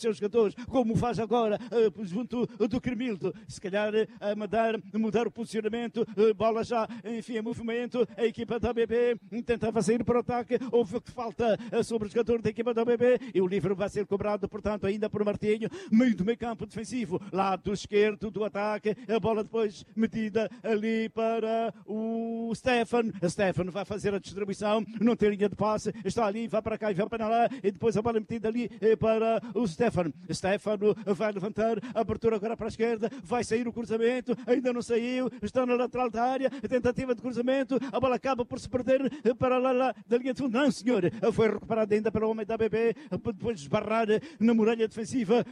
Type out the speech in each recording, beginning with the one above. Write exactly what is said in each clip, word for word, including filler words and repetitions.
seus jogadores, como faz agora uh, junto do Cremildo, se calhar a mudar, mudar o posicionamento, uh, bola já, enfim, em movimento, a equipa da A B B tentava sair para o ataque, houve falta uh, sobre o jogador da equipa da A B B e o livro vai ser cobrado, portanto, ainda por Martinho, meio do meio campo defensivo, lado esquerdo do ataque, a bola depois metida ali para o Stefan, a Stefan vai fazer a distribuição, não tem linha de passe, está ali, vai para cá e vai para lá, e depois a bola metida ali para o Stefan, Stefan vai levantar, abertura agora para a esquerda, vai sair o cruzamento, ainda não saiu, está na lateral da área, tentativa de cruzamento, a bola acaba por se perder para lá, lá da linha de fundo, não senhor, foi recuperada ainda pelo homem da A B B, depois de esbarrar na muralha defensiva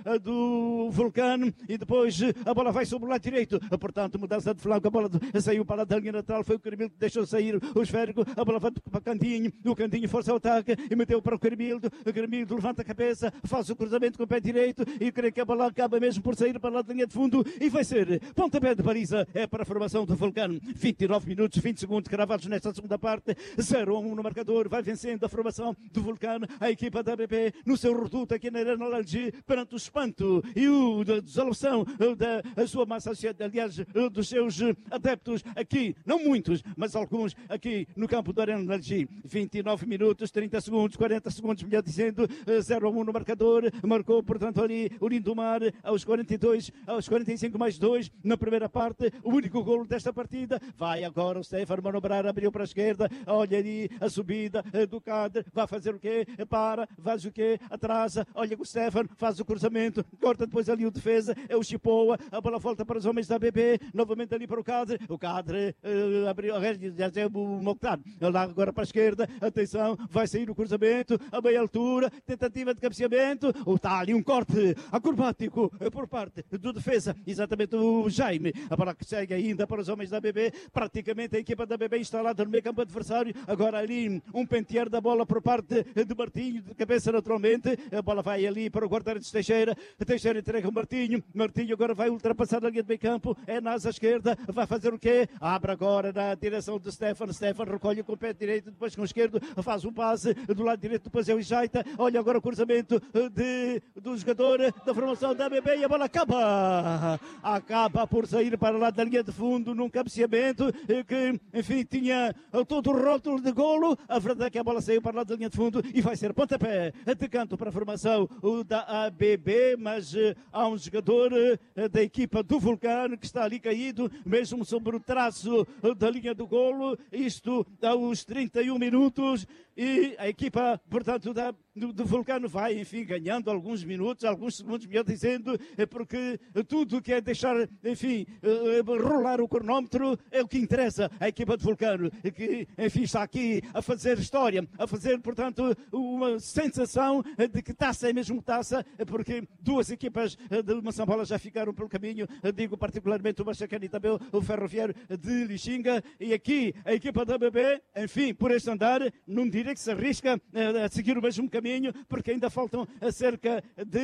do Vulcano, e depois a bola vai sobre o lado direito, portanto mudança de flanco, a bola saiu para a da linha lateral, foi o Cremildo que deixou sair o esférico, a bola vai para o Cantinho, o Cantinho força o ataque e meteu para o Cremildo, o Cremildo levanta a cabeça, faz o cruzamento com o pé direito e creio que a bola acaba mesmo por sair para lá da linha de fundo e vai ser pontapé de baliza, é para a formação do Vulcano, vinte e nove minutos, vinte segundos cravados nesta segunda parte, zero a um no marcador, vai vencendo a formação do Vulcano, a equipa da A B B no seu reduto aqui na Arena Algi, perante o espanto e o da desolação da a sua massa, aliás, dos seus adeptos aqui, não muitos, mas alguns aqui no campo da Arena Algi, vinte e nove minutos, trinta segundos, quarenta segundos, melhor dizendo, zero a um no marcador, marcou, portanto, ali o Lindomar aos quarenta e dois, aos quarenta e cinco mais dois, na primeira parte, o único golo desta partida, vai agora o Stefano manobrar, abriu para a esquerda, olha ali a subida do Cadre, vai fazer o quê? Para, faz o quê? Atrasa, olha o Stefano, faz o cruzamento, corta depois ali o defesa, é o Chipoa, a bola volta para os homens da A B B, novamente ali para o Cadre, o Cadre uh, abriu, já é o Mokhtar, lá agora para a esquerda, atenção, vai sair o cruzamento, a meia altura, tentativa de cabeceamento, está ali um corte acrobático por parte do defesa, exatamente o Jaime, a bola que segue ainda para os homens da A B B, praticamente a equipa da A B B instalada no meio campo adversário, agora ali um pentear da bola por parte de Martinho, de cabeça naturalmente, a bola vai ali para o guarda-redes Teixeira, Teixeira entrega o Martinho, Martinho agora vai ultrapassar a linha de meio campo, é na asa esquerda, vai fazer o quê? Abre agora na direção de Stefan, Stefan recolhe com o pé direito, depois com o esquerdo, faz um passe do lado direito, depois é o Ijaita, olha agora o cruzamento de, do jogador da formação da A B B e a bola acaba, acaba por sair para lá da linha de fundo num cabeceamento que, enfim, tinha todo o rótulo de golo, a verdade é que a bola saiu para lá da linha de fundo e vai ser pontapé de canto para a formação da A B B, mas uh, há um jogador uh, da equipa do Vulcano que está ali caído, mesmo sobre o traço uh, da linha do golo, isto aos trinta e um minutos, e a equipa, portanto, da, do, do Vulcano vai, enfim, ganhando alguns minutos, alguns segundos, melhor dizendo, porque tudo que é deixar, enfim, uh, rolar o cronómetro é o que interessa à equipa do Vulcano, que, enfim, está aqui a fazer história, a fazer, portanto, uma sensação de que taça é mesmo taça, porque duas equipas de Moçambola já ficaram pelo caminho, digo particularmente o Machacane e também o Ferroviário de Lixinga, e aqui a equipa da A B B, enfim, por este andar, não direi que se arrisca a seguir o mesmo caminho, porque ainda faltam cerca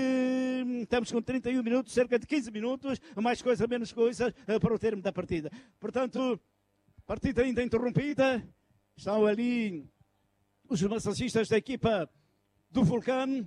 de, estamos com trinta e um minutos, cerca de quinze minutos, mais coisa, menos coisa, para o termo da partida. Portanto, partida ainda interrompida, estão ali os massagistas da equipa do Vulcano,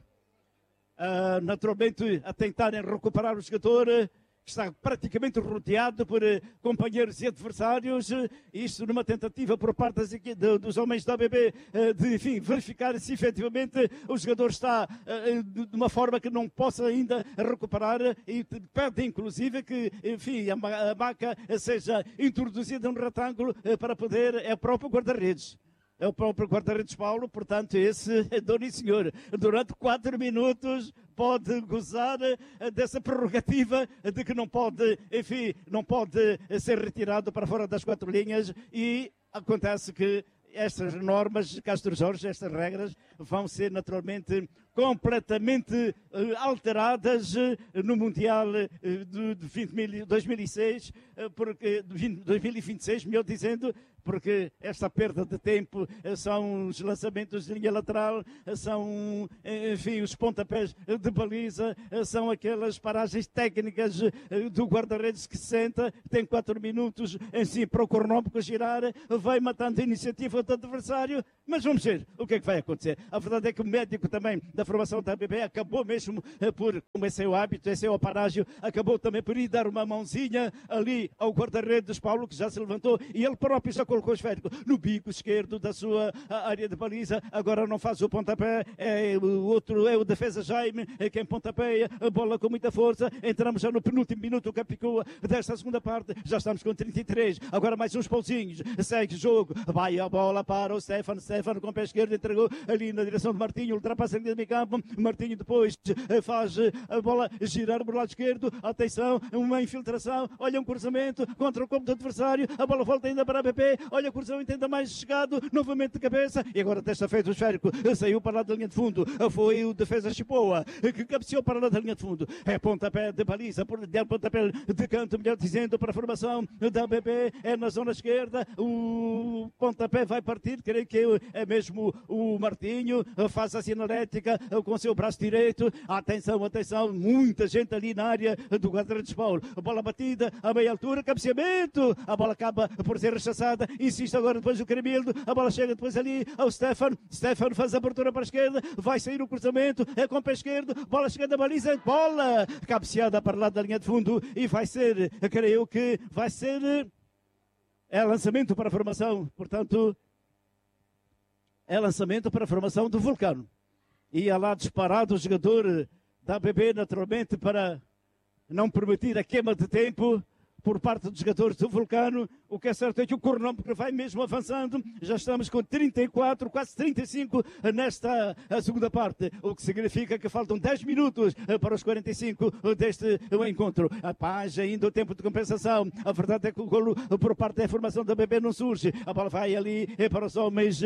uh, naturalmente a tentarem recuperar o jogador, que está praticamente rodeado por uh, companheiros e adversários, uh, isto numa tentativa por parte das, de, dos homens da A B B uh, de, enfim, verificar se efetivamente o jogador está uh, de, de uma forma que não possa ainda recuperar, e pede inclusive que, enfim, a, a maca seja introduzida num retângulo uh, para poder, é o próprio guarda-redes. É o próprio guarda-redes Paulo, portanto, esse é dono e senhor. Durante quatro minutos pode gozar dessa prerrogativa de que não pode, enfim, não pode ser retirado para fora das quatro linhas, e acontece que estas normas, Castro Jorge, estas regras, vão ser naturalmente completamente uh, alteradas uh, no Mundial uh, de, de vinte, dois mil e seis, uh, porque, de dois mil e vinte e seis, melhor dizendo, porque esta perda de tempo uh, são os lançamentos de linha lateral, uh, são, uh, enfim, os pontapés de baliza, uh, são aquelas paragens técnicas uh, do guarda-redes que se senta, tem quatro minutos em si para o cronómetro girar, uh, vai matando a iniciativa do adversário, Mas vamos ver o que é que vai acontecer. A verdade é que o médico também da formação da A B B acabou mesmo por, como esse é o hábito, esse é o parágio, acabou também por ir dar uma mãozinha ali ao guarda-redes Paulo, que já se levantou, e ele próprio já colocou o esférico no bico esquerdo da sua área de baliza. Agora não faz o pontapé, é o outro, é o defesa Jaime, é quem pontapeia, a bola com muita força. Entramos já no penúltimo minuto, o Capicua desta segunda parte, já estamos com trinta e três, agora mais uns pauzinhos, segue o jogo, vai a bola para o Stefano, Stefano com o pé esquerdo, entregou ali na direção de Martinho, ultrapassa a linha de meio campo, Martinho depois faz a bola girar para o lado esquerdo, atenção, uma infiltração, olha um cruzamento contra o campo do adversário, a bola volta ainda para a A B B, olha o cruzamento ainda mais chegado, novamente de cabeça, e agora desta feita o esférico saiu para lá da linha de fundo, foi o defesa Chipoa, que cabeceou para lá da linha de fundo, é pontapé de baliza, por pontapé de canto, melhor dizendo, para a formação da A B B, é na zona esquerda, o pontapé vai partir, creio que é mesmo o Martinho, faz a sinalética com o seu braço direito, atenção, atenção, muita gente ali na área do guarda-redes Paulo, a bola batida a meia altura, cabeceamento, a bola acaba por ser rechaçada, insiste agora depois o Cremildo, a bola chega depois ali ao Stefano, Stefano faz a abertura para a esquerda, vai sair o cruzamento, é com o pé esquerdo, bola chegando a baliza, bola cabeceada para lá da linha de fundo e vai ser, creio que vai ser é lançamento para a formação, portanto é lançamento para a formação do Vulcano. Ia lá disparado o jogador da A B B, naturalmente, para não permitir a queima de tempo por parte dos jogadores do Vulcano. O que é certo é que o cronómetro vai mesmo avançando. Já estamos com trinta e quatro, quase trinta e cinco nesta segunda parte, o que significa que faltam dez minutos para os quarenta e cinco deste encontro. A paz ainda o tempo de compensação. A verdade é que o golo por parte da formação da A B B não surge. A bola vai ali para os homens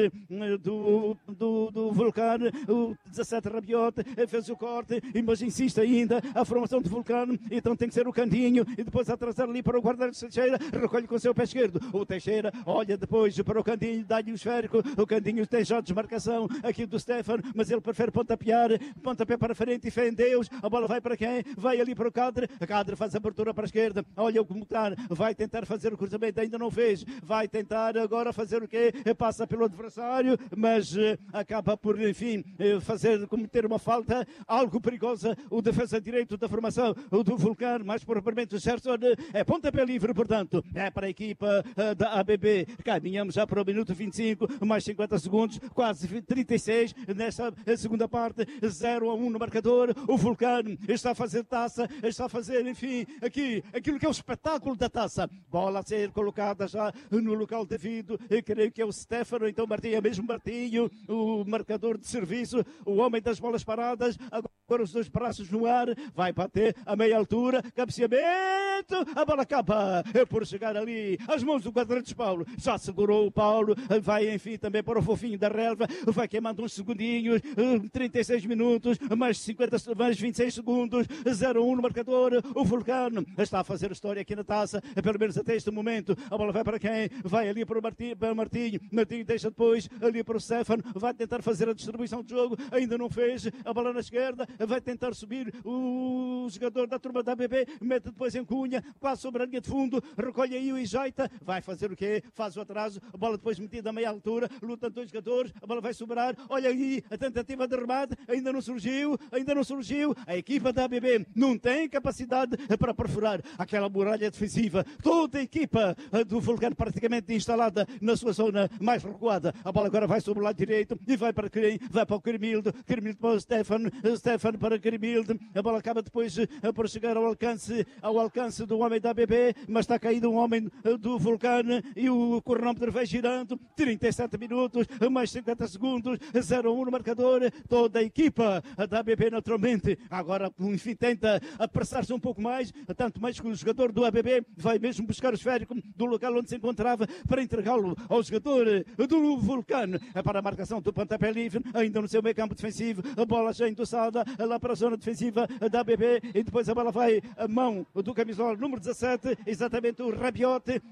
do, do, do Vulcano. O dezassete Rabiot fez o corte, mas insiste ainda a formação do Vulcano. Então tem que ser o Candinho e depois atrasar ali para o guarda-redes Teixeira, recolhe com o seu pé esquerdo, o Teixeira olha depois para o Candinho, dá-lhe o esférico, o Candinho tem já desmarcação aqui do Stefano, mas ele prefere pontapear, pontapé para frente e fé em Deus, a bola vai para quem? Vai ali para o Cadre, a Cadre faz a abertura para a esquerda, olha o Comutar, vai tentar fazer o cruzamento, ainda não fez, vai tentar agora fazer o quê? Passa pelo adversário, mas uh, acaba por, enfim, uh, fazer, cometer uma falta, algo perigosa, o defesa direito da formação do Vulcano, mais propriamente o Gerson, é pontapé livre, portanto, é para a equipa uh, da A B B. Caminhamos já para o minuto vinte e cinco, mais cinquenta segundos, quase trinta e seis nesta segunda parte, zero a um no marcador. O Vulcano está a fazer taça, está a fazer, enfim, aqui, aquilo que é o espetáculo da taça. Bola a ser colocada já no local devido, eu creio que é o Stefano, então Martinho, é mesmo Martinho, o marcador de serviço, o homem das bolas paradas, agora os dois braços no ar, vai bater a meia altura, cabeceamento, a bola acaba por chegar ali às mãos do guarda-redes Paulo, já segurou o Paulo, vai enfim também para o fofinho da relva, vai queimando uns segundinhos, trinta e seis minutos, mais cinquenta, mais vinte e seis segundos, zero a um no marcador. O Vulcano está a fazer história aqui na taça, pelo menos até este momento. A bola vai para quem? Vai ali para o Martinho, para o Martinho, Martinho deixa depois ali para o Stefano, vai tentar fazer a distribuição de jogo, ainda não fez, a bola na esquerda, vai tentar subir o jogador da turma da A B B, mete depois em Cunha, quase sobre a linha de fundo, recolhe aí o Ijaita, vai fazer o quê? Faz o atraso, a bola depois metida a meia altura, luta dois jogadores, a bola vai sobrar, olha aí a tentativa de remate, ainda não surgiu, ainda não surgiu, a equipa da A B B não tem capacidade para perfurar aquela muralha defensiva, toda a equipa do Vulcano praticamente instalada na sua zona mais recuada, a bola agora vai sobre o lado direito e vai para quem? Vai para o Cremildo, Cremildo para o Stefano, Stefano para Cremildo, a bola acaba depois por chegar ao alcance, ao alcance do homem da A B B, mas está caído um homem do Vulcano e o cronómetro vai girando, trinta e sete minutos, mais cinquenta segundos, zero a um no marcador, toda a equipa da A B B naturalmente, agora enfim tenta apressar-se um pouco mais, tanto mais que o jogador do A B B vai mesmo buscar o esférico do local onde se encontrava para entregá-lo ao jogador do Vulcano, para a marcação do pontapé livre, ainda no seu meio campo defensivo, a bola já endossada lá para a zona defensiva da A B B e depois a bola vai a mão do camisola número dezassete, exatamente o Rabiot,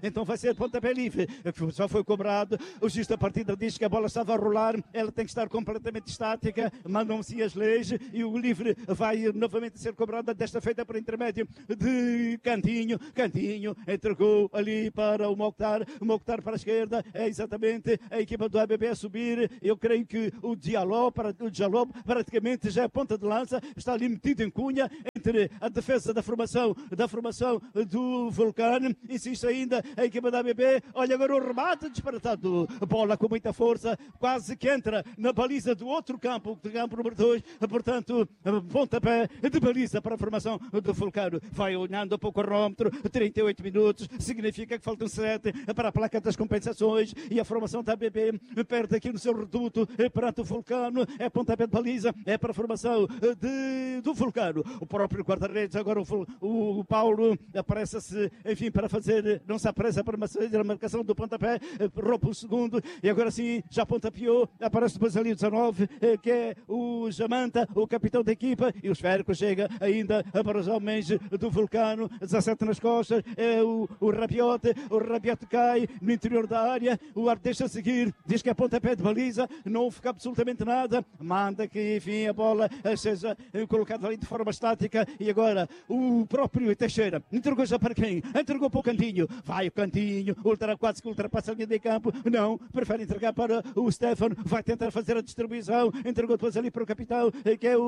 então vai ser pontapé livre. Já foi cobrado, o juiz da partida diz que a bola estava a rolar, ela tem que estar completamente estática, mandam-se as leis e o livre vai novamente ser cobrado, desta feita por intermédio de Cantinho. Cantinho entregou ali para o Mokhtar, o Mokhtar para a esquerda, é exatamente a equipa do A B B a subir. Eu creio que o Diallo, para, o Diallo praticamente já é ponta de lança, está ali metido em cunha entre a defesa da formação, da formação do Vulcano. Insiste ainda a equipa da A B B, olha agora o remate disparatado, bola com muita força, quase que entra na baliza do outro campo, do campo número dois, portanto, pontapé de baliza para a formação do Vulcano. Vai olhando para o cronómetro, trinta e oito minutos, significa que faltam sete para a placa das compensações e a formação da A B B perde aqui no seu reduto perante o Vulcano, é pontapé de baliza, é para a formação de, do Vulcano. O próprio guarda-redes, agora o, o Paulo apressa-se, enfim, para fazer, não se apressa para fazer a marcação do pontapé, rouba o segundo e agora sim já pontapeou, aparece depois ali o dezanove, que é o Jamanta, o capitão da equipa, e o esférico chega ainda para os homens do Vulcano, dezassete nas costas, é o, o Rabiot, o Rabiot cai no interior da área, o Arte deixa seguir, diz que é pontapé de baliza, não fica absolutamente nada, manda que enfim a bola seja colocada ali de forma estática e agora o próprio Teixeira entregou já para quem? Entregou para o Cantinho, vai o Cantinho, ultra, quase que ultrapassa a linha de campo, não, prefere entregar para o Stefano, vai tentar fazer a distribuição, entregou depois ali para o capitão, que é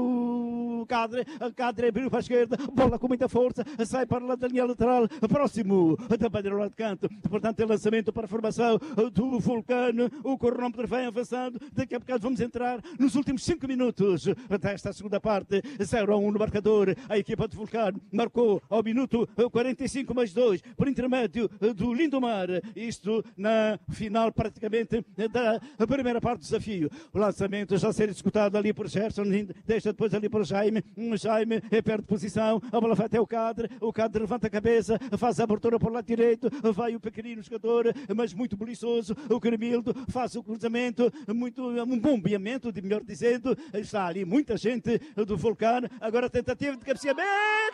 o Cadre, o Cadre abriu para a esquerda, bola com muita força, sai para lá da linha lateral, próximo da bandeira de canto, portanto é lançamento para a formação do Vulcano, o cronómetro vai avançando, daqui a bocado vamos entrar nos últimos cinco minutos desta segunda parte, zero a um no marcador, a equipa do Vulcano marcou ao minuto quarenta e cinco mais dois, por intermédio do Lindomar, isto na final praticamente da primeira parte do desafio. O lançamento já ser executado ali por Gerson, deixa depois ali para o Jaime, o Jaime perde posição, a bola vai até o Cadre, o Cadre levanta a cabeça, faz a abertura por lado direito, vai o pequenino jogador, mas muito beliçoso, o Cremildo faz o cruzamento, muito, um bombeamento, de melhor dizendo, está ali muita gente do Vulcano, agora tentativa de cabeceamento,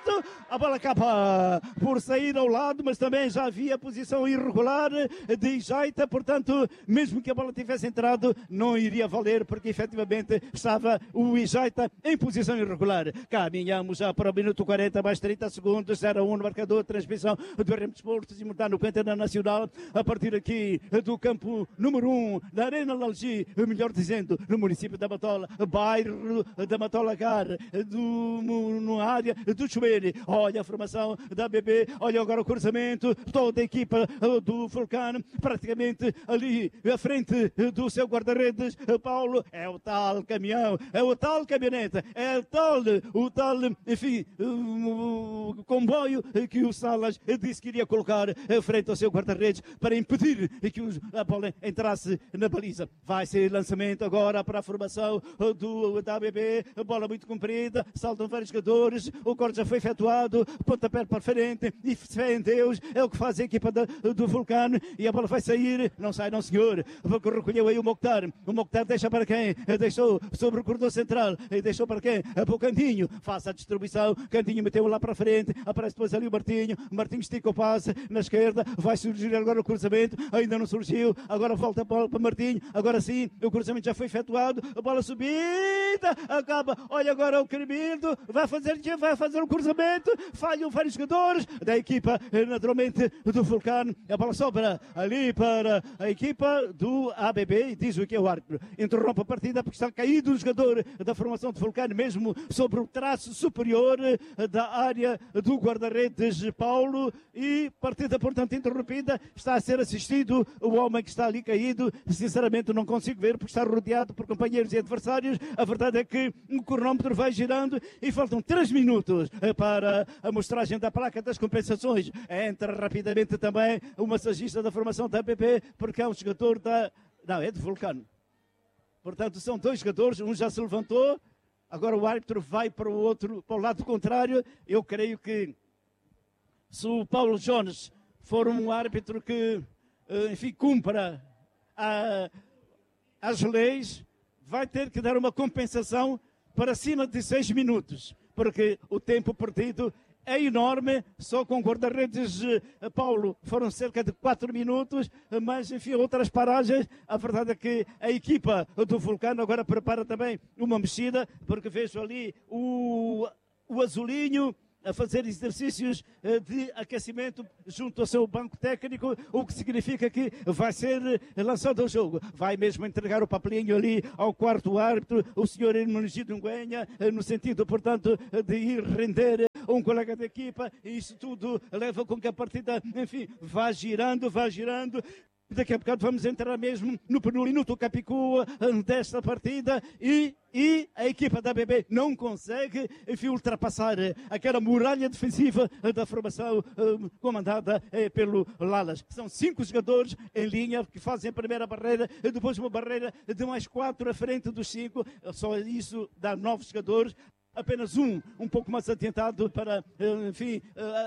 a bola acaba por sair ao lado, mas também já havia posição irregular de Ijaita, portanto, mesmo que a bola tivesse entrado, não iria valer, porque efetivamente estava o Ijaita em posição irregular. Caminhamos já para o minuto quarenta, mais trinta segundos, zero a um no marcador, transmissão do R M Desportos e mudar no Cantena Nacional, a partir aqui do campo número um, da Arena Lalgi, melhor dizendo, no município da Matola, bairro da Matola Gar, do, no área do Chuene. Olha a formação da A B B, olha agora o cruzamento, toda a equipa do Vulcano, praticamente ali à frente do seu guarda-redes, Paulo, é o tal caminhão, é o tal caminhonete, é o tal, o tal, enfim, o comboio que o Salas disse que iria colocar frente ao seu guarda-redes para impedir que a bola entrasse na baliza. Vai ser lançamento agora para a formação do, da A B B, bola muito comprida, saltam vários jogadores, o corte já foi efetuado, pontapé para frente, e fé em Deus, é o que faz a equipa da, do Vulcano, e a bola vai sair, não sai não senhor, porque recolheu aí o Mokhtar, o Mokhtar deixa para quem? Deixou sobre o corredor central, e deixou para quem? Para o Cantinho, faça a distribuição, Cantinho meteu lá para frente, aparece depois ali o Martinho, Martinho estica o passe na esquerda, vai surgir agora o cruzamento, ainda não surgiu, agora volta a bola para Martinho, agora sim, o cruzamento já foi efetuado, a bola subida, acaba, olha agora o Cremildo, vai fazer, vai fazer o cruzamento, falham vários jogadores da equipa, naturalmente, do Vulcano, a bola sobra ali para a equipa do A B B, e diz o que é o árbitro, interrompe a partida porque está caído o jogador da formação do Vulcano, mesmo sobre o traço superior da área do guarda-redes Paulo, e partida portanto interrompida, está a ser assistido o homem que está ali caído, sinceramente não consigo ver porque está rodeado por companheiros e adversários, a verdade é que o cronómetro vai girando e faltam três minutos para a mostragem da placa das compensações. Entra rapidamente também o massagista da formação da A B B, porque é um jogador da... não, é do Vulcano. Portanto, são dois jogadores, um já se levantou, agora o árbitro vai para o outro, para o lado contrário. Eu creio que se o Paulo Jones for um árbitro que, enfim, cumpra a, as leis, vai ter que dar uma compensação para cima de seis minutos, porque o tempo perdido é enorme, só com guarda-redes, Paulo, foram cerca de quatro minutos, mas enfim, outras paragens. A verdade é que a equipa do Vulcano agora prepara também uma mexida, porque vejo ali o, o Azulinho a fazer exercícios de aquecimento junto ao seu banco técnico, o que significa que vai ser lançado ao jogo. Vai mesmo entregar o papelinho ali ao quarto árbitro, o senhor Hermenegildo Nguenha, no sentido, portanto, de ir render um colega de equipa, e isso tudo leva com que a partida, enfim, vá girando, vá girando. Daqui a bocado vamos entrar mesmo no penúltimo Capicua desta partida e, e a equipa da A B B não consegue, enfim, ultrapassar aquela muralha defensiva da formação um, comandada eh, pelo Lalas. São cinco jogadores em linha que fazem a primeira barreira, e depois uma barreira de mais quatro à frente dos cinco, só isso dá nove jogadores. Apenas um, um pouco mais adiantado para, enfim,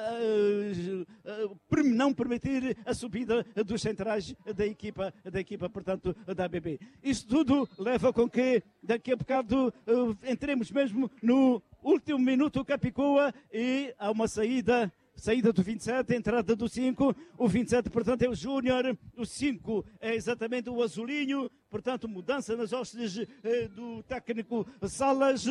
uh, uh, uh, não permitir a subida dos centrais da equipa, da equipa, portanto, da A B B. Isso tudo leva com que daqui a bocado uh, entremos mesmo no último minuto Capicua e há uma saída. Saída do vinte e sete, entrada do cinco, o vinte e sete, portanto, é o Júnior, o cinco é exatamente o Azulinho, portanto, mudança nas hostes eh, do técnico Salas.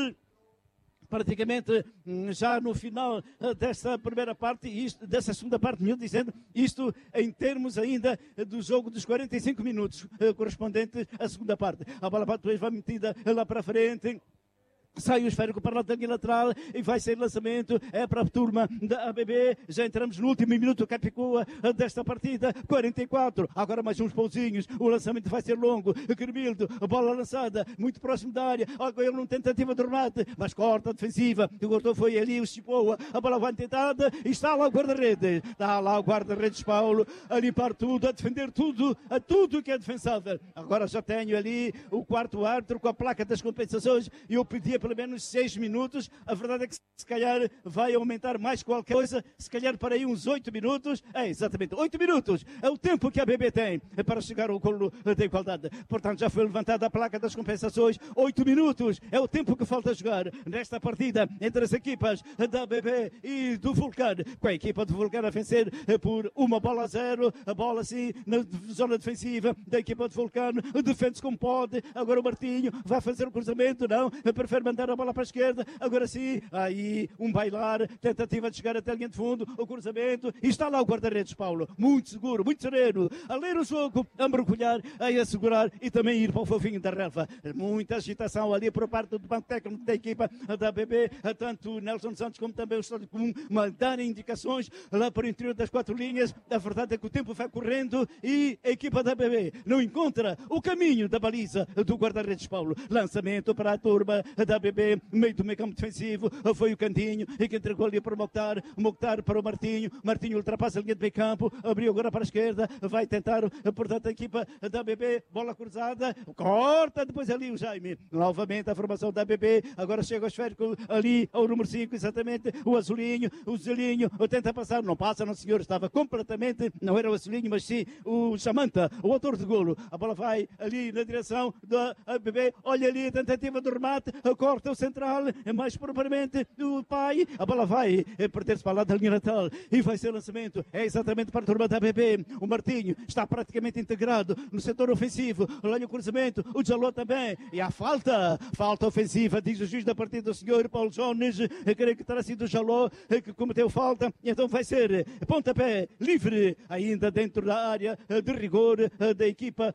Praticamente já no final desta primeira parte, isto, dessa segunda parte, melhor dizendo, isto em termos ainda do jogo dos quarenta e cinco minutos correspondentes à segunda parte. A bola depois vai metida lá para frente. Sai o esférico para a linha lateral e vai ser lançamento, é para a turma da A B B. Já entramos no último minuto Capicua desta partida, quarenta e quatro, agora mais uns pauzinhos, o lançamento vai ser longo, Cremildo, bola lançada, muito próximo da área, agora uma tentativa de remate, mas corta a defensiva, o gordão foi ali, o Chipoa, a bola vai tentada, e está lá o guarda-redes, está lá o guarda-redes Paulo, a limpar tudo, a defender tudo, a tudo que é defensável. Agora já tenho ali o quarto árbitro com a placa das compensações, e eu pedi pelo menos seis minutos, a verdade é que se calhar vai aumentar mais qualquer coisa, se calhar para aí uns oito minutos, é exatamente, oito minutos, é o tempo que a A B B tem para chegar ao golo da igualdade. Portanto, já foi levantada a placa das compensações, oito minutos, é o tempo que falta jogar nesta partida entre as equipas da A B B e do Vulcano, com a equipa do Vulcano a vencer por uma bola a zero, a bola assim na zona defensiva da equipa do Vulcano, defende-se como pode, agora o Martinho vai fazer o cruzamento, não, prefere mandar a bola para a esquerda, agora sim, aí um bailar, tentativa de chegar até a linha de fundo, o cruzamento, e está lá o guarda-redes Paulo, muito seguro, muito sereno, a ler o jogo, a mergulhar, a assegurar e também ir para o fofinho da relva. Muita agitação ali por parte do banco técnico da equipa da A B B, tanto Nelson Santos como também o Estado Comum mandarem indicações lá para o interior das quatro linhas. A verdade é que o tempo vai correndo e a equipa da A B B não encontra o caminho da baliza do guarda-redes Paulo. Lançamento para a turma da A B B, meio do meio campo defensivo, foi o Cantinho e que entregou ali para o Mokhtar, o Mokhtar para o Martinho, Martinho ultrapassa a linha de meio campo, abriu agora para a esquerda, vai tentar, portanto, a equipa da A B B, bola cruzada, corta depois ali o Jaime, novamente a formação da A B B, agora chega o esférico ali ao número cinco, exatamente, o Azulinho, o Zelinho, tenta passar, não passa, não senhor, estava completamente, não era o Azulinho, mas sim o Samanta, o autor de golo, a bola vai ali na direção da A B B, olha ali a tentativa de remate, corta o central, mais propriamente o pai, a bola vai perder-se para lá da linha lateral e vai ser o lançamento, é exatamente para a turma da A B B, o Martinho está praticamente integrado no setor ofensivo, olha o cruzamento, o Jaló também, e a falta, falta ofensiva, diz o juiz da partida, o senhor Paulo Jones, creio que terá sido o Jaló que cometeu falta, e então vai ser pontapé livre, ainda dentro da área de rigor da equipa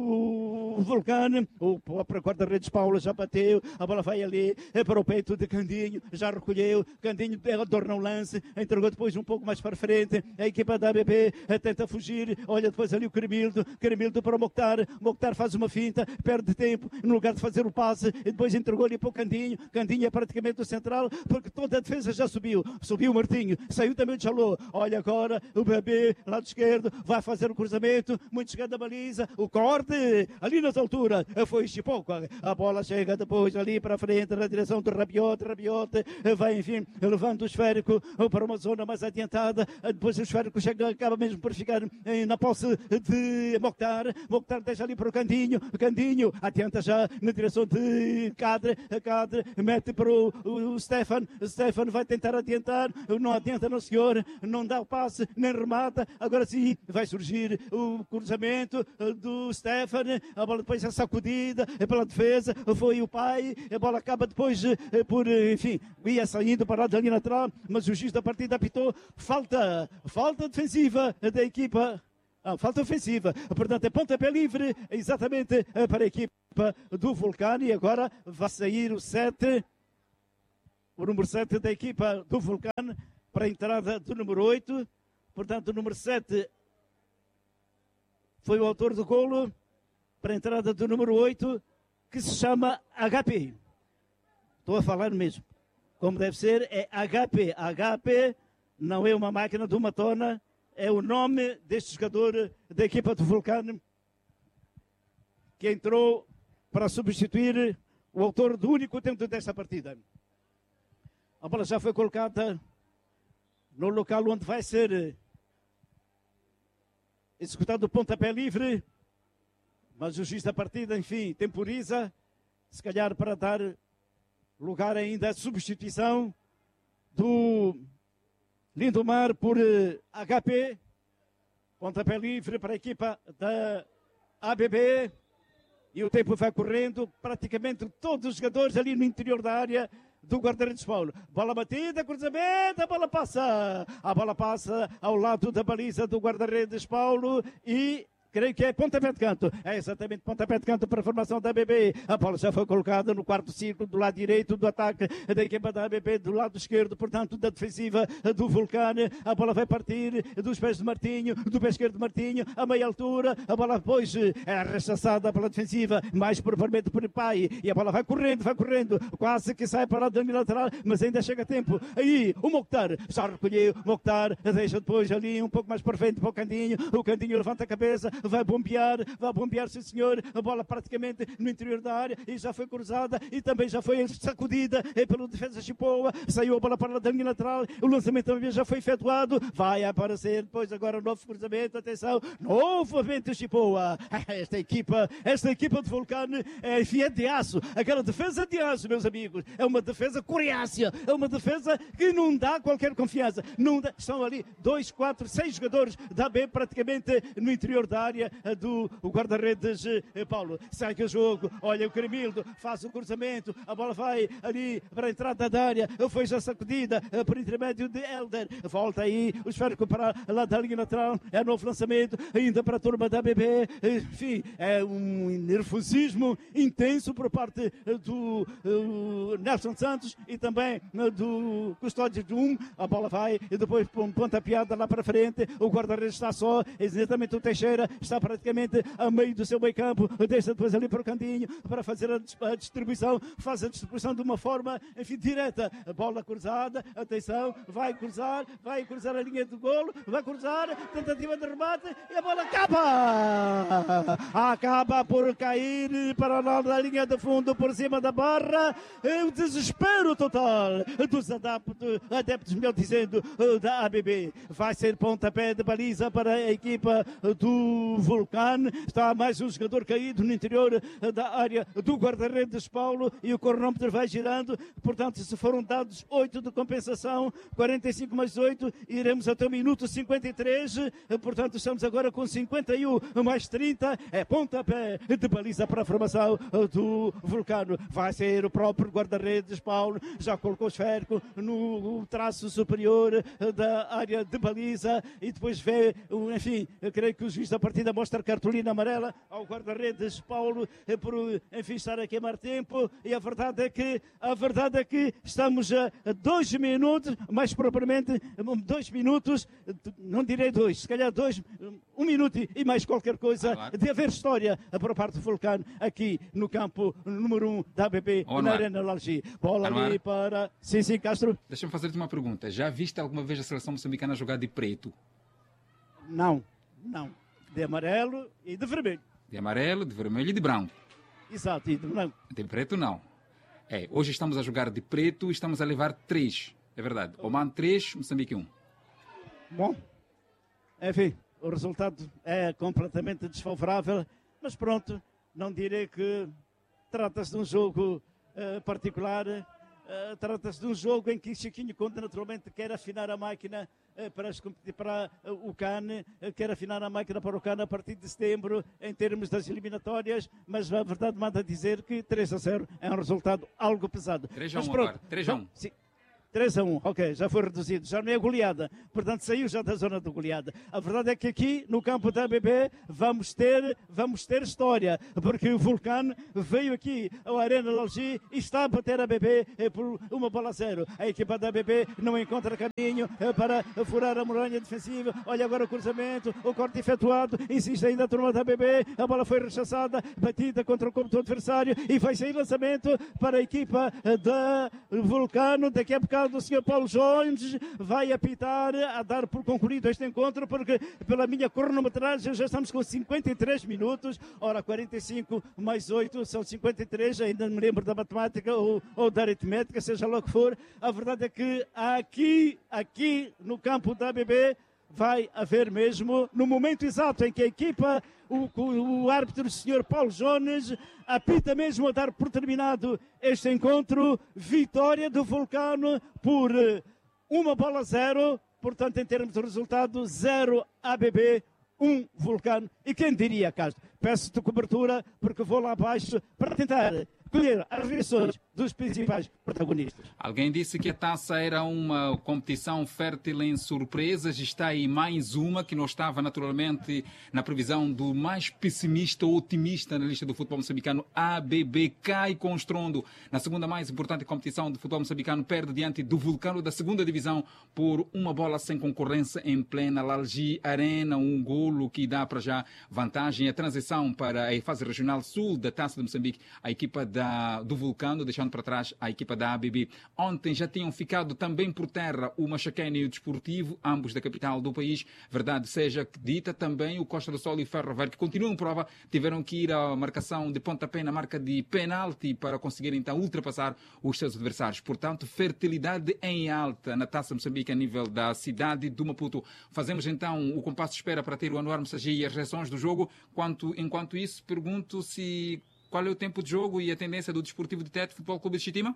do Vulcano, o próprio guarda-redes Paulo já bateu, a bola vai ali para o peito de Candinho, já recolheu, Candinho torna um lance, entregou depois um pouco mais para frente, a equipa da A B B tenta fugir, olha depois ali o Cremildo, Cremildo para o Mokhtar, Mokhtar faz uma finta, perde tempo, no lugar de fazer o passe, e depois entregou ali para o Candinho, Candinho é praticamente o central, porque toda a defesa já subiu, subiu o Martinho, saiu também o Jalô, olha agora o B B, lado esquerdo, vai fazer o cruzamento, muito chegando a baliza, o corte, ali nas alturas, foi Chipoca, a bola chega depois ali para frente, frente, na direção do Rabiot. Rabiot vai, enfim, levando o esférico para uma zona mais adiantada. Depois o esférico chega, acaba mesmo por ficar na posse de Mokhtar. Mokhtar deixa ali para o Candinho. Candinho adianta já na direção de Cadre. Cadre mete para o, o, o Stefan. Stefan vai tentar adiantar. Não adianta, não senhor. Não dá o passe, nem remata. Agora sim vai surgir o cruzamento do Stefan. A bola depois é sacudida pela defesa. Foi o pai. A bola acaba depois por, enfim, ia saindo para a linha lateral. Mas o juiz da partida apitou. Falta, falta defensiva da equipa. Ah, falta ofensiva, portanto é pontapé livre exatamente para a equipa do Vulcano. E agora vai sair o sete, o número sete da equipa do Vulcano para a entrada do número oito. Portanto o número sete foi o autor do golo para a entrada do número oito, que se chama H P. Estou a falar mesmo como deve ser, é H P. H P não é uma máquina de uma tona. É o nome deste jogador da equipa do Vulcano, que entrou para substituir o autor do único tempo desta partida. A bola já foi colocada no local onde vai ser executado o pontapé livre, mas o juiz da partida, enfim, temporiza, se calhar para dar lugar ainda à substituição do Lindomar por uh, H P. Pontapé livre para a equipa da A B B. E o tempo vai correndo. Praticamente todos os jogadores ali no interior da área do guarda-redes Paulo. Bola batida, cruzamento, a bola passa. A bola passa ao lado da baliza do guarda-redes Paulo e... creio que é pontapé de canto. É exatamente pontapé de canto para a formação da A B B. A bola já foi colocada no quarto círculo, do lado direito do ataque da equipa da A B B, do lado esquerdo, portanto, da defensiva do Vulcano. A bola vai partir dos pés de Martinho, do pé esquerdo de Martinho, a meia altura. A bola depois é rechaçada pela defensiva, mais propriamente por Pai. E a bola vai correndo, vai correndo, quase que sai para a linha lateral, mas ainda chega a tempo. Aí o Mokhtar já recolheu. Mokhtar deixa depois ali um pouco mais para frente para o Candinho. O Candinho levanta a cabeça, vai bombear, vai bombear, sim senhor, a bola praticamente no interior da área e já foi cruzada e também já foi sacudida pelo defesa Chipoa, saiu a bola para a linha lateral, o lançamento também já foi efetuado, vai aparecer depois agora um novo cruzamento, atenção, novamente o Chipoa. Esta equipa, esta equipa de Vulcano é enfim, é de aço, aquela defesa de aço, meus amigos, é uma defesa coriácea, é uma defesa que não dá qualquer confiança, não dá, estão ali dois, quatro, seis jogadores da B praticamente no interior da área do guarda-redes Paulo. Segue o jogo, olha o Cremildo, faz o cruzamento, a bola vai ali para a entrada da área, foi já sacudida por intermédio de Helder, volta aí o esférico para lá da linha lateral, é novo lançamento, ainda para a turma da B B, enfim, é um nervosismo intenso por parte do uh, Nelson Santos e também uh, do Custódio de um, a bola vai e depois pontapeada lá para frente, o guarda-redes está só, exatamente o Teixeira está praticamente a meio do seu meio campo, deixa depois ali para o Candinho para fazer a distribuição, faz a distribuição de uma forma, enfim, direta, a bola cruzada, atenção, vai cruzar, vai cruzar a linha do golo, vai cruzar, tentativa de remate e a bola acaba, acaba por cair para lá da linha de fundo, por cima da barra, o desespero total dos adeptos, adeptos, melhor dizendo, da A B B, vai ser pontapé de baliza para a equipa do Vulcano, está mais um jogador caído no interior da área do guarda-redes Paulo e o cronômetro vai girando, portanto se foram dados oito de compensação, quarenta e cinco mais oito, iremos até o minuto cinquenta e três, portanto estamos agora com cinquenta e um mais trinta, é pontapé de baliza para a formação do Vulcano, vai ser o próprio guarda-redes Paulo, já colocou o esférico no traço superior da área de baliza e depois vê, enfim, eu creio que o juiz da partida mostra cartolina amarela ao guarda-redes Paulo por, enfim, estar a queimar tempo e a verdade é que a verdade é que estamos a dois minutos, mais propriamente dois minutos, não direi dois, se calhar dois, um minuto e mais qualquer coisa, ah, de haver história por parte do Vulcano aqui no campo número um da A B B, oh, na Arena Lalgi. Bola ah, ali para... Sim, sim, Castro. Deixa-me fazer-te uma pergunta. Já viste alguma vez a seleção moçambicana jogar de preto? Não, não. De amarelo e de vermelho. De amarelo, de vermelho e de branco. Exato, e de branco. De preto não. É, hoje estamos a jogar de preto e estamos a levar três. É verdade. Oman três, Moçambique um. Bom, enfim, o resultado é completamente desfavorável, mas pronto, não direi que trata-se de um jogo uh, particular. Uh, Trata-se de um jogo em que Chiquinho Conde naturalmente quer afinar a máquina uh, para, as, para uh, o C A N, uh, quer afinar a máquina para o C A N a partir de setembro em termos das eliminatórias, mas a verdade manda dizer que três a zero é um resultado algo pesado. três a um agora, três a um. três a um, ok, já foi reduzido, já não é goleada, portanto saiu já da zona de goleada. A verdade é que aqui no campo da A B B vamos ter, vamos ter história, porque o Vulcano veio aqui ao Arena Lalgi e está a bater a A B B por uma bola a zero. A equipa da A B B não encontra caminho para furar a muralha defensiva. Olha agora o cruzamento, o corte efetuado, insiste ainda a turma da A B B, a bola foi rechaçada, batida contra o corpo do adversário e vai sair lançamento para a equipa da Vulcano. Daqui a bocado do senhor Paulo Jones vai apitar, a dar por concluído este encontro, porque pela minha cronometragem já estamos com cinquenta e três minutos, ora quarenta e cinco mais oito são cinquenta e três, ainda me lembro da matemática ou, ou da aritmética, seja lá o que for. A verdade é que aqui, aqui no campo da A B B vai haver mesmo, no momento exato em que a equipa, o, o, o árbitro, o senhor Paulo Jones, apita mesmo a dar por terminado este encontro, vitória do Vulcano por uma bola a zero, portanto em termos de resultado, zero A B B, um Vulcano. E quem diria, Castro? Peço-te cobertura porque vou lá abaixo para tentar colher as reações dos principais protagonistas. Alguém disse que a taça era uma competição fértil em surpresas. Está aí mais uma que não estava naturalmente na previsão do mais pessimista ou otimista na lista do futebol moçambicano. A B B cai com estrondo na segunda mais importante competição do futebol moçambicano, perde diante do Vulcano da segunda divisão por uma bola sem concorrência em plena Lalgi Arena, um golo que dá para já vantagem. A transição para a fase regional sul da Taça de Moçambique, a equipa da, do Vulcano, deixando para trás a equipa da A B B. Ontem já tinham ficado também por terra o Machaquene e o Desportivo, ambos da capital do país. Verdade seja dita, também o Costa do Sol e o Ferro Velho, que continuam em prova, tiveram que ir à marcação de pontapé na marca de penalti para conseguir então ultrapassar os seus adversários. Portanto, fertilidade em alta na Taça Moçambique a nível da cidade do Maputo. Fazemos então o compasso de espera para ter o Anuar Messagia e as reações do jogo. Quanto, enquanto isso, pergunto se qual é o tempo de jogo e a tendência do Desportivo de Tete, Futebol Clube de Chitima?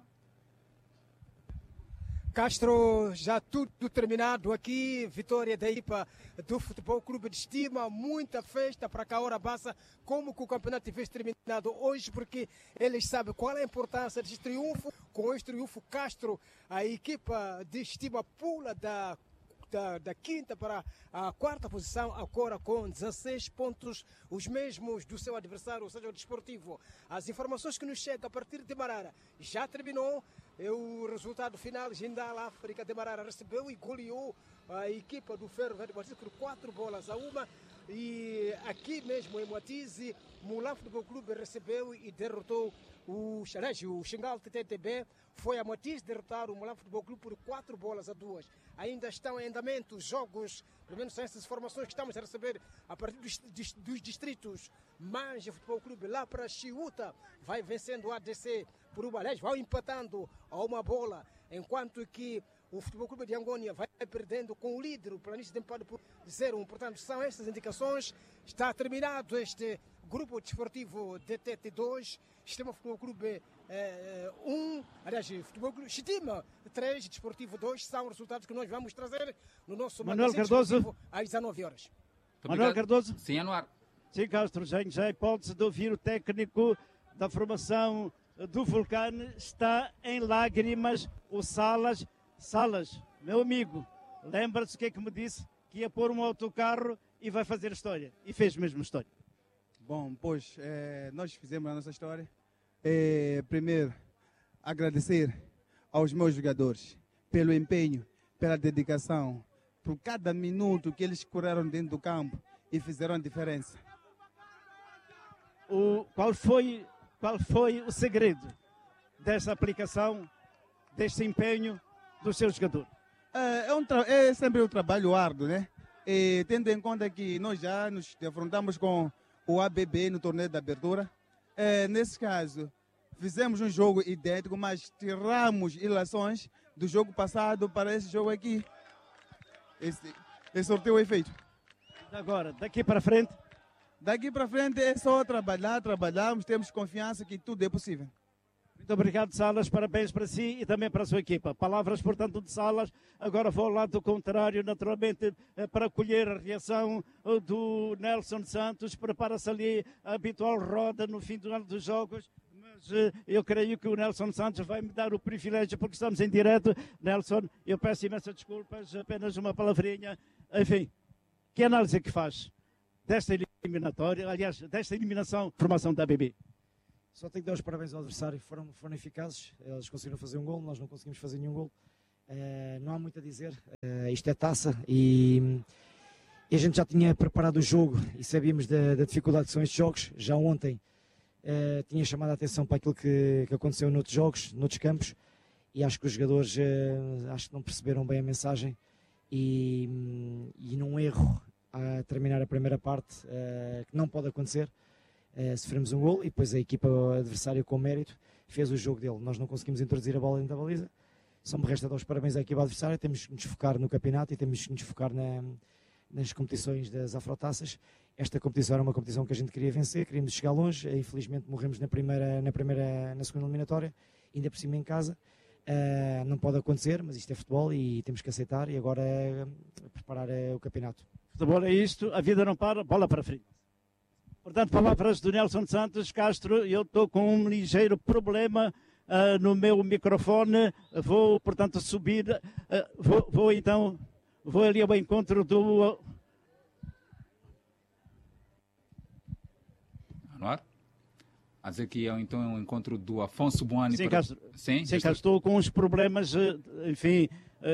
Castro, já tudo terminado aqui, vitória da equipa do Futebol Clube de Estima, muita festa para Caora Bassa, como que o campeonato tivesse terminado hoje, porque eles sabem qual é a importância deste triunfo. Com este triunfo, Castro, a equipa de Estima pula da Da, da quinta para a quarta posição, agora com dezesseis pontos, os mesmos do seu adversário, ou seja, o Desportivo. As informações que nos chegam a partir de Marara já terminou. O resultado final, Jindal África de Marara recebeu e goleou a equipa do Ferro Velho por quatro bolas a uma. E aqui mesmo em Moatize, Mulam Futebol Clube recebeu e derrotou o Xarege, o Xingal T T B. Foi a Moatize derrotar o Mulam Futebol Clube por quatro bolas a duas. Ainda estão em andamento jogos, pelo menos são essas informações que estamos a receber a partir dos, dos, dos distritos. Manja Futebol Clube lá para Chiuta vai vencendo o A D C por uma, aliás, vai empatando a uma bola, enquanto que o Futebol Clube de Angônia vai perdendo com o líder, o planície de empate por zero a um. Portanto, são estas indicações. Está terminado este grupo desportivo D T T dois, Sistema Futebol Clube eh, um, aliás, Futebol Clube Chitima três, Desportivo dois, são resultados que nós vamos trazer no nosso Manuel Cardoso às dezanove horas. Manuel Cardoso? Sim, Anuar. Sim, Castro, já, já há hipótese de ouvir o técnico da formação do Vulcano, está em lágrimas, o Salas. Salas, meu amigo, lembra-se o que é que me disse? Que ia pôr um autocarro e vai fazer história. E fez mesmo história. Bom, pois, é, nós fizemos a nossa história. É, primeiro, agradecer aos meus jogadores pelo empenho, pela dedicação, por cada minuto que eles correram dentro do campo e fizeram a diferença. O, qual, foi, qual foi o segredo dessa aplicação, deste empenho dos seus jogadores? É, é, um é sempre um trabalho árduo, né? E, tendo em conta que nós já nos defrontamos com o A B B no torneio de abertura, é, nesse caso, fizemos um jogo idêntico, mas tiramos ilações do jogo passado para esse jogo aqui. Esse, esse sorteio é feito. Agora, daqui para frente? Daqui para frente é só trabalhar, trabalharmos, temos confiança que tudo é possível. Muito obrigado, Salas. Parabéns para si e também para a sua equipa. Palavras, portanto, de Salas. Agora vou ao lado contrário, naturalmente, para colher a reação do Nelson Santos. Prepara-se ali a habitual roda no fim do ano dos jogos. Mas eu creio que o Nelson Santos vai me dar o privilégio, porque estamos em direto. Nelson, eu peço imensas desculpas, apenas uma palavrinha. Enfim, que análise é que faz desta eliminatória, aliás, desta eliminação, formação da A B B? Só tenho que dar os parabéns ao adversário, foram, foram eficazes, eles conseguiram fazer um gol, nós não conseguimos fazer nenhum gol. Uh, não há muito a dizer, uh, isto é taça e, e a gente já tinha preparado o jogo e sabíamos da, da dificuldade que são estes jogos. Já ontem uh, tinha chamado a atenção para aquilo que, que aconteceu noutros jogos, noutros campos, e acho que os jogadores uh, acho que não perceberam bem a mensagem e, e num erro a terminar a primeira parte, uh, que não pode acontecer. Uh, sofremos um gol e depois a equipa adversária com mérito fez o jogo dele. Nós não conseguimos introduzir a bola dentro da baliza. Só me resta dar os parabéns à equipa adversária. Temos que nos focar no campeonato e temos que nos focar na, nas competições das afrotaças. Esta competição era uma competição que a gente queria vencer, queríamos chegar longe. Infelizmente morremos na primeira, na primeira, na segunda eliminatória, ainda por cima em casa. Uh, não pode acontecer, mas isto é futebol e temos que aceitar e agora uh, preparar uh, o campeonato. Futebol é isto, a vida não para, bola para frente. Portanto, palavras do Nelson Santos. Castro, eu estou com um ligeiro problema uh, no meu microfone. Vou, portanto, subir. Uh, vou, vou, então, vou ali ao encontro do... Uh... Anuar? A dizer que é então um encontro do Afonso Boani. Sim, para... Castro. Sim, Sim, Castro, estou com uns problemas, enfim,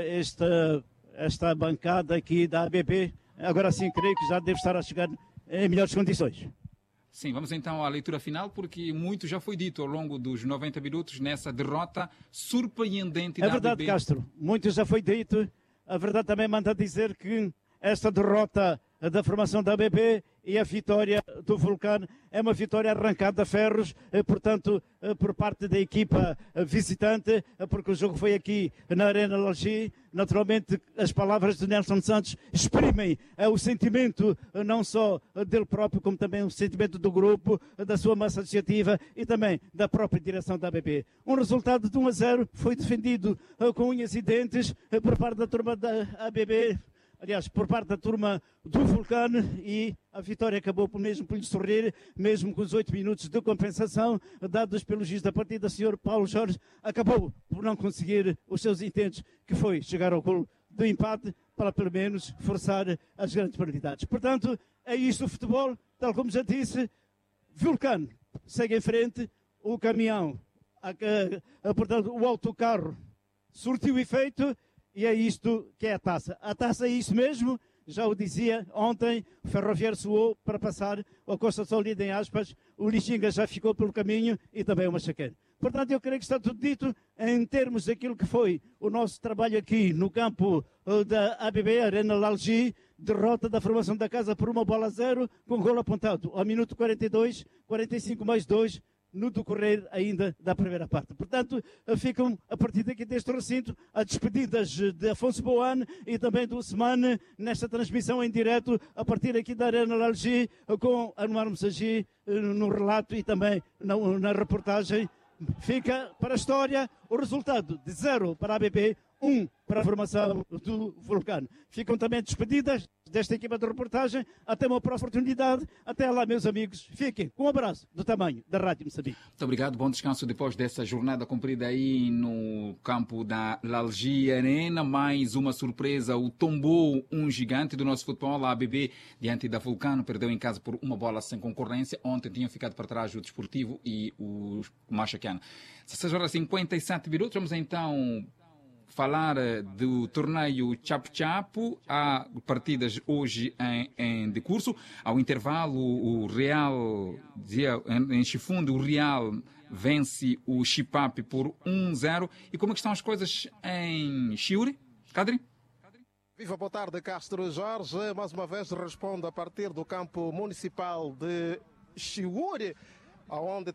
esta, esta bancada aqui da A B B, agora sim creio que já deve estar a chegar em melhores condições. Sim, vamos então à leitura final, porque muito já foi dito ao longo dos noventa minutos nessa derrota surpreendente é da verdade, A B B. Castro, muito já foi dito. A verdade também manda dizer que esta derrota da formação da A B B e a vitória do Vulcano é uma vitória arrancada a ferros, portanto, por parte da equipa visitante, porque o jogo foi aqui na Arena Lalgi. Naturalmente, as palavras de Nelson Santos exprimem o sentimento não só dele próprio, como também o sentimento do grupo, da sua massa associativa e também da própria direção da A B B. Um resultado de um a zero foi defendido com unhas e dentes por parte da turma da A B B. Aliás, por parte da turma do Vulcano, e a vitória acabou por mesmo por lhe sorrir, mesmo com os oito minutos de compensação dados pelo juiz da partida, senhor Paulo Jorge, acabou por não conseguir os seus intentos, que foi chegar ao golo do empate, para pelo menos forçar as grandes penalidades. Portanto, é isto o futebol, tal como já disse, Vulcano segue em frente, o caminhão, a, a, a, portanto, o autocarro surtiu efeito. E é isto que é a taça. A taça é isso mesmo, já o dizia ontem, o Ferroviário suou para passar a Costa Solida em aspas, o Lixinga já ficou pelo caminho e também o Machaqueiro. Portanto, eu creio que está tudo dito em termos daquilo que foi o nosso trabalho aqui no campo da A B B, Arena Lalgi, derrota da formação da casa por uma bola a zero, com golo apontado ao minuto quarenta e dois, quarenta e cinco mais dois, no decorrer ainda da primeira parte. Portanto, ficam a partir daqui deste recinto as despedidas de Afonso Boani e também do Semane nesta transmissão em direto a partir aqui da Arena Lalgi, com Anuar Messagi no relato e também na, na reportagem. Fica para a história o resultado de zero para a A B B, um para a formação do Vulcano. Ficam também despedidas desta equipa de reportagem. Até uma próxima oportunidade. Até lá, meus amigos. Fiquem com um abraço do tamanho da Rádio Moçambique. Muito obrigado. Bom descanso depois dessa jornada cumprida aí no campo da Lalgi Arena. Mais uma surpresa. O tombou um gigante do nosso futebol, a A B B, diante da Vulcano. Perdeu em casa por uma bola sem concorrência. Ontem tinham ficado para trás o Desportivo e o Machaqueano. dezesseis horas e cinquenta e sete minutos. Vamos então falar do torneio Chapo-Chapo. Há partidas hoje em, em de curso. Ao intervalo, o Real, dizia, em Chifundo, o Real vence o Chipap por um a zero. E como é que estão as coisas em Chiuri? Cadri? Viva, boa tarde, Castro Jorge. Mais uma vez respondo a partir do campo municipal de Chiuri, onde terminou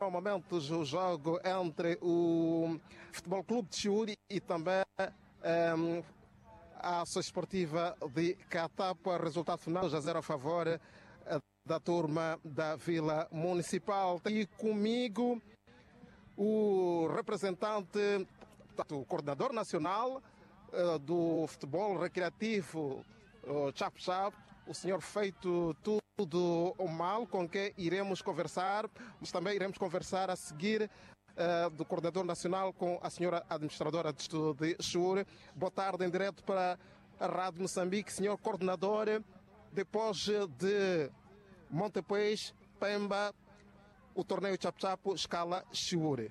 momentos o jogo entre o Futebol Clube de Chiuri e também um, a Associação Esportiva de Catapa. Resultado final dois a zero a favor da turma da Vila Municipal. E comigo o representante, o coordenador nacional uh, do futebol recreativo, o Chap Chap, o senhor Feito Tudo Mal, com quem iremos conversar, mas também iremos conversar a seguir uh, do coordenador nacional com a senhora administradora de Chiuri. Boa tarde, em direto para a Rádio Moçambique, senhor coordenador. Depois de Montepuez, Pemba, o torneio Chap-Chapo escala Chiuri.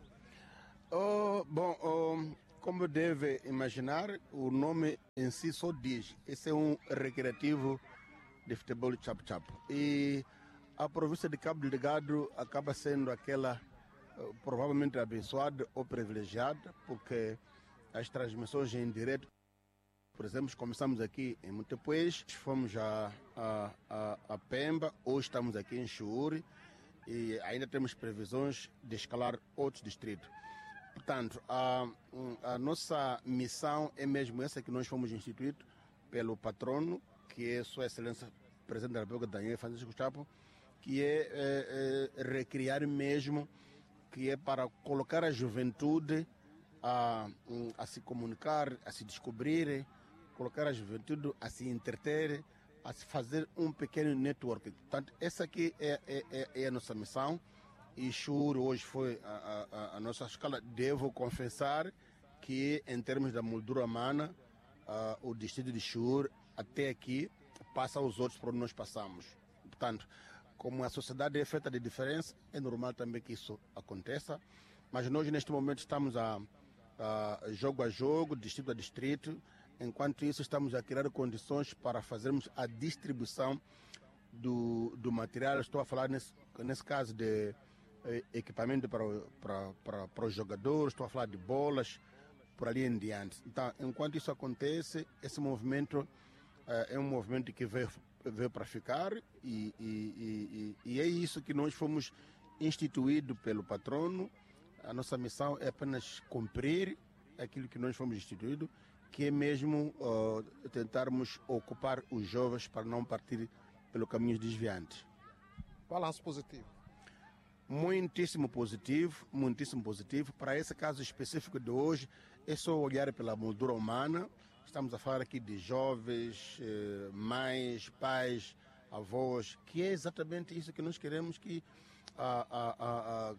Oh, bom, oh, como deve imaginar, o nome em si só diz. Esse é um recreativo de futebol Chap-Chapo. E a província de Cabo Delgado acaba sendo aquela uh, provavelmente abençoada ou privilegiada, porque as transmissões em direto, por exemplo, começamos aqui em Montepuez, fomos a, a, a, a Pemba, hoje estamos aqui em Chiuri e ainda temos previsões de escalar outros distritos. Portanto, a, a nossa missão é mesmo essa que nós fomos instituídos pelo patrono, que é Sua Excelência Presidente da República, Daniel Francisco Chapo, que é, é, é recriar mesmo, que é para colocar a juventude a, a se comunicar, a se descobrir, colocar a juventude a se entreter, a se fazer um pequeno network. Portanto, essa aqui é, é, é a nossa missão. E Chiuri hoje foi a, a, a nossa escala. Devo confessar que, em termos da moldura humana, uh, o distrito de Chiuri, até aqui, passa aos outros por onde nós passamos. Portanto, como a sociedade é feita de diferença, é normal também que isso aconteça. Mas nós, neste momento, estamos a, a jogo a jogo, distrito a distrito. Enquanto isso, estamos a criar condições para fazermos a distribuição do, do material. Estou a falar, nesse, nesse caso, de eh, equipamento para, para, para, para os jogadores, estou a falar de bolas, por ali em diante. Então, enquanto isso acontece, esse movimento eh, é um movimento que veio, veio para ficar e, e, e, e é isso que nós fomos instituídos pelo patrono. A nossa missão é apenas cumprir aquilo que nós fomos instituídos, que é mesmo uh, tentarmos ocupar os jovens para não partir pelo caminho desviante. Balanço positivo. Muitíssimo positivo, muitíssimo positivo. Para esse caso específico de hoje, é só olhar pela moldura humana. Estamos a falar aqui de jovens, eh, mães, pais, avós, que é exatamente isso que nós queremos, que a, a, a, a,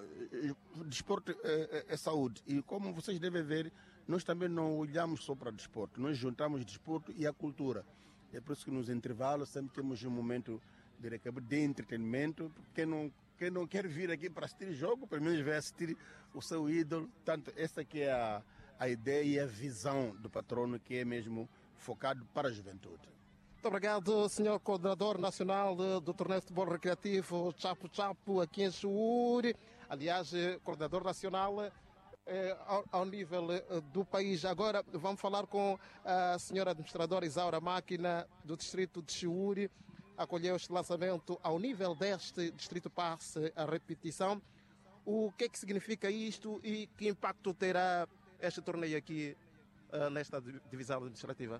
a, desporto é, é, é saúde. E como vocês devem ver, nós também não olhamos só para o desporto, nós juntamos desporto e a cultura. É por isso que nos intervalos sempre temos um momento de recabo de entretenimento. Quem não, quem não quer vir aqui para assistir jogo, pelo menos vai assistir o seu ídolo. Portanto, essa aqui é a, a ideia e a visão do patrono, que é mesmo focado para a juventude. Muito obrigado, senhor coordenador nacional do, do torneio de futebol recreativo Chapo Chapo aqui em Chiuri. Aliás, coordenador nacional eh, ao, ao nível eh, do país. Agora vamos falar com a senhora administradora Isaura Máquina, do distrito de Chiuri. Acolheu este lançamento ao nível deste distrito passe a repetição. O que é que significa isto e que impacto terá este torneio aqui uh, nesta divisão administrativa?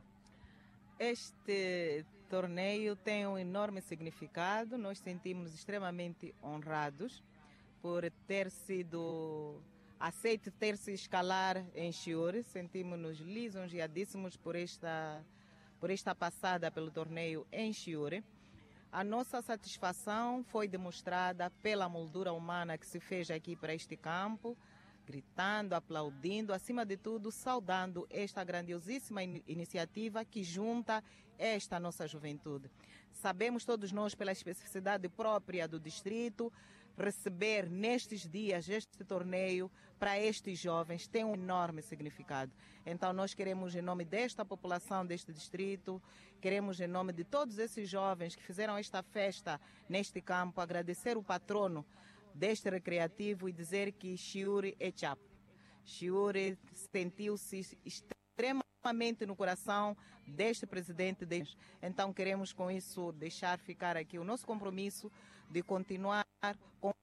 Este torneio tem um enorme significado. Nós sentimos extremamente honrados por ter sido aceito ter se escalar em Chiuri. Sentimos-nos lisonjeadíssimos por esta, por esta passada pelo torneio em Chiuri. A nossa satisfação foi demonstrada pela moldura humana que se fez aqui para este campo, gritando, aplaudindo, acima de tudo, saudando esta grandiosíssima in- iniciativa que junta esta nossa juventude. Sabemos todos nós, pela especificidade própria do distrito, receber nestes dias este torneio para estes jovens tem um enorme significado. Então nós queremos, em nome desta população deste distrito, queremos, em nome de todos esses jovens que fizeram esta festa neste campo, agradecer o patrono deste recreativo e dizer que Chiuri é Chapo. Chiuri sentiu-se extremamente no coração deste presidente. De... Então queremos com isso deixar ficar aqui o nosso compromisso de continuar com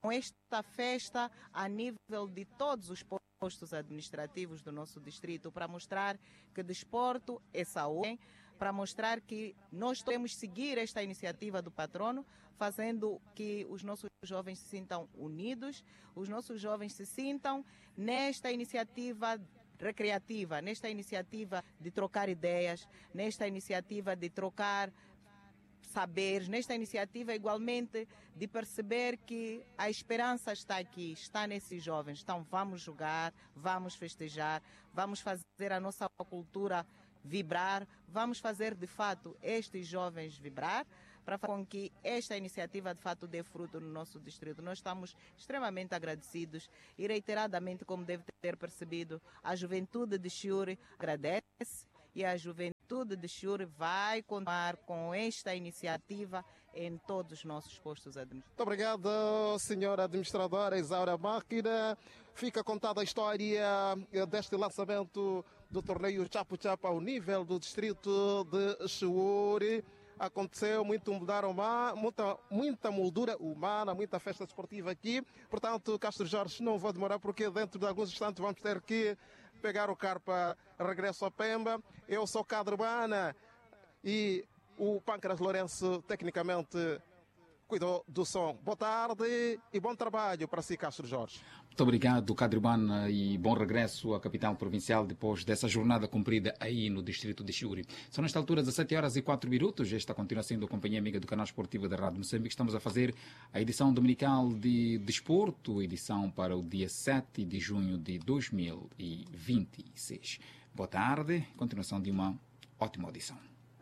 esta festa a nível de todos os postos administrativos do nosso distrito, para mostrar que desporto é saúde, para mostrar que nós podemos seguir esta iniciativa do patrono, fazendo que os nossos jovens se sintam unidos, os nossos jovens se sintam nesta iniciativa recreativa, nesta iniciativa de trocar ideias, nesta iniciativa de trocar saberes, nesta iniciativa igualmente de perceber que a esperança está aqui, está nesses jovens. Então vamos jogar, vamos festejar, vamos fazer a nossa cultura vibrar, vamos fazer de fato estes jovens vibrar, para com que esta iniciativa de fato dê fruto no nosso distrito. Nós estamos extremamente agradecidos e reiteradamente, como deve ter percebido, a juventude de Chiuri agradece e a juventude de Chiuri vai continuar com esta iniciativa em todos os nossos postos administrativos. Muito obrigado, senhora administradora Isaura Máquina. Fica contada a história deste lançamento do torneio Chapo Chapo ao nível do distrito de Chiuri. Aconteceu muito mudar humana, muita, muita moldura humana, muita festa desportiva aqui. Portanto, Castro Jorge, não vou demorar porque dentro de alguns instantes vamos ter que pegar o carro para regresso a Pemba. Eu sou Cadre Urbana e o Pâncras Lourenço, tecnicamente, cuidou do som. Boa tarde e bom trabalho para si, Castro Jorge. Muito obrigado, Cadre Urbana, e bom regresso à capital provincial depois dessa jornada cumprida aí no distrito de Chiuri. São nesta altura dezessete horas e quatro minutos. Esta continua sendo a companhia amiga do canal esportivo da Rádio Moçambique. Estamos a fazer a edição dominical de Desporto, edição para o dia sete de junho de dois mil e vinte e seis. Boa tarde, continuação de uma ótima audição.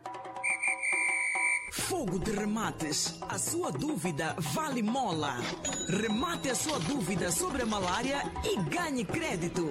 Fogo de Remates. A sua dúvida vale mola. Remate a sua dúvida sobre a malária e ganhe crédito.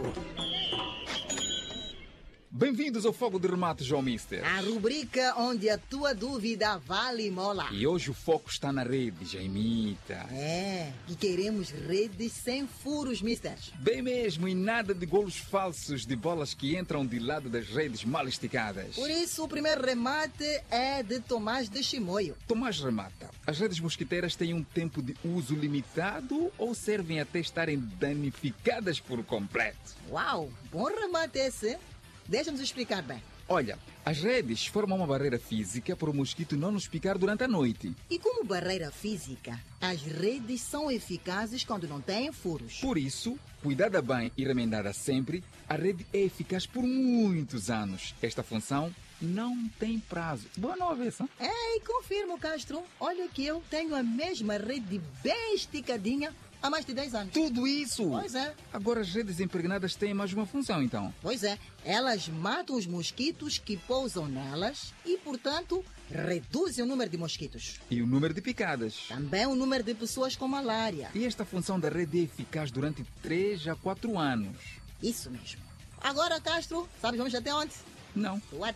Bem-vindos ao Fogo de Remate, João Mister. A rubrica onde a tua dúvida vale mola. E hoje o foco está na rede, Jaimita. É, e queremos redes sem furos, Mister. Bem mesmo, e nada de golos falsos de bolas que entram de lado das redes mal esticadas. Por isso, o primeiro remate é de Tomás de Chimoio. Tomás remata. As redes mosquiteiras têm um tempo de uso limitado ou servem até estarem danificadas por completo? Uau, bom remate esse. Deixa-nos explicar bem. Olha, as redes formam uma barreira física para o mosquito não nos picar durante a noite. E como barreira física, as redes são eficazes quando não têm furos. Por isso, cuidada bem e remendada sempre, a rede é eficaz por muitos anos. Esta função não tem prazo. Boa nova essa. É, e confirmo, Castro. Olha que eu tenho a mesma rede bem esticadinha há mais de dez anos. Tudo isso? Pois é. Agora as redes impregnadas têm mais uma função, então? Pois é. Elas matam os mosquitos que pousam nelas e, portanto, reduzem o número de mosquitos. E o número de picadas. Também o número de pessoas com malária. E esta função da rede é eficaz durante três a quatro anos. Isso mesmo. Agora, Castro, sabes vamos até onde? Não. Tua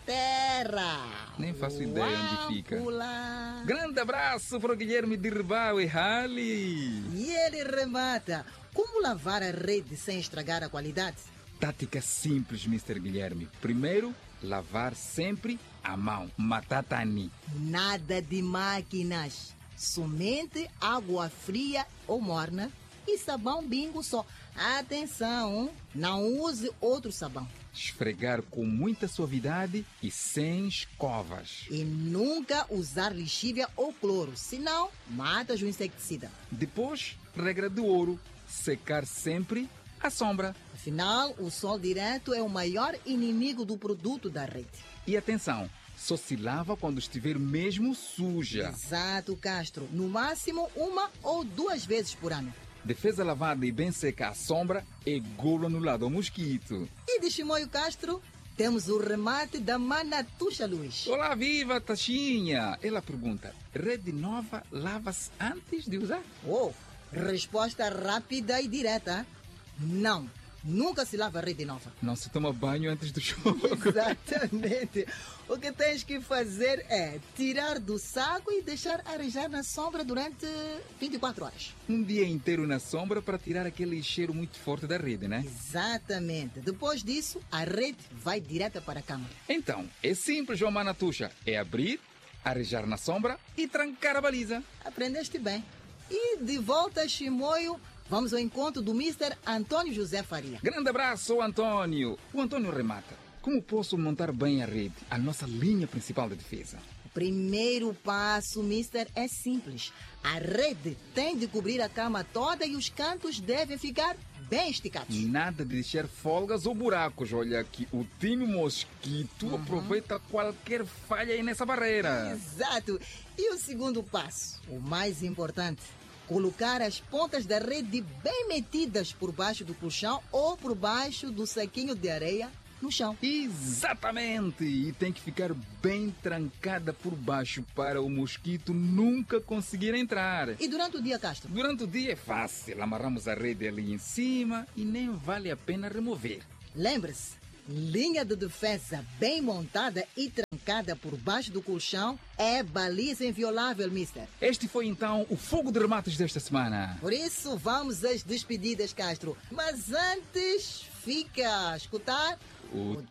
terra. Nem faço ideia onde fica. Pula. Grande abraço para o Guilherme de Ribau e Rally. E ele remata. Como lavar a rede sem estragar a qualidade? Tática simples, mister Guilherme. Primeiro, lavar sempre à mão. Matatani. Nada de máquinas. Somente água fria ou morna e sabão Bingo só. Atenção, não use outro sabão. Esfregar com muita suavidade e sem escovas. E nunca usar lixívia ou cloro, senão matas o inseticida. Depois, regra de ouro, secar sempre à sombra. Afinal, o sol direto é o maior inimigo do produto da rede. E atenção, só se lava quando estiver mesmo suja. Exato, Castro. No máximo, uma ou duas vezes por ano. Defesa lavada e bem seca à sombra é golo anulado ao mosquito. E de Chimoio Castro, temos o remate da Manatuxa Luiz. Olá, viva, Taxinha! Ela pergunta, rede nova lava-se antes de usar? Oh, resposta rápida e direta. Não, nunca se lava a rede nova. Não se toma banho antes do jogo. Exatamente. O que tens que fazer é tirar do saco e deixar arejar na sombra durante vinte e quatro horas. Um dia inteiro na sombra para tirar aquele cheiro muito forte da rede, né? Exatamente. Depois disso, a rede vai direta para a cama. Então, é simples, João Manatuxa. É abrir, arejar na sombra e trancar a baliza. Aprendeste bem. E de volta a Chimoio, vamos ao encontro do mister Antônio José Faria. Grande abraço, Antônio. O Antônio remata. Como posso montar bem a rede, a nossa linha principal de defesa? O primeiro passo, mister, é simples. A rede tem de cobrir a cama toda e os cantos devem ficar bem esticados. Nada de deixar folgas ou buracos. Olha aqui, o time Mosquito uhum. aproveita qualquer falha aí nessa barreira. Exato. E o segundo passo, o mais importante, colocar as pontas da rede bem metidas por baixo do colchão ou por baixo do saquinho de areia no chão. Exatamente! E tem que ficar bem trancada por baixo para o mosquito nunca conseguir entrar. E durante o dia, Castro? Durante o dia é fácil. Amarramos a rede ali em cima e nem vale a pena remover. Lembre-se, linha de defesa bem montada e trancada por baixo do colchão é baliza inviolável, mister. Este foi então o fogo de remates desta semana. Por isso, vamos às despedidas, Castro. Mas antes, fica a escutar o, o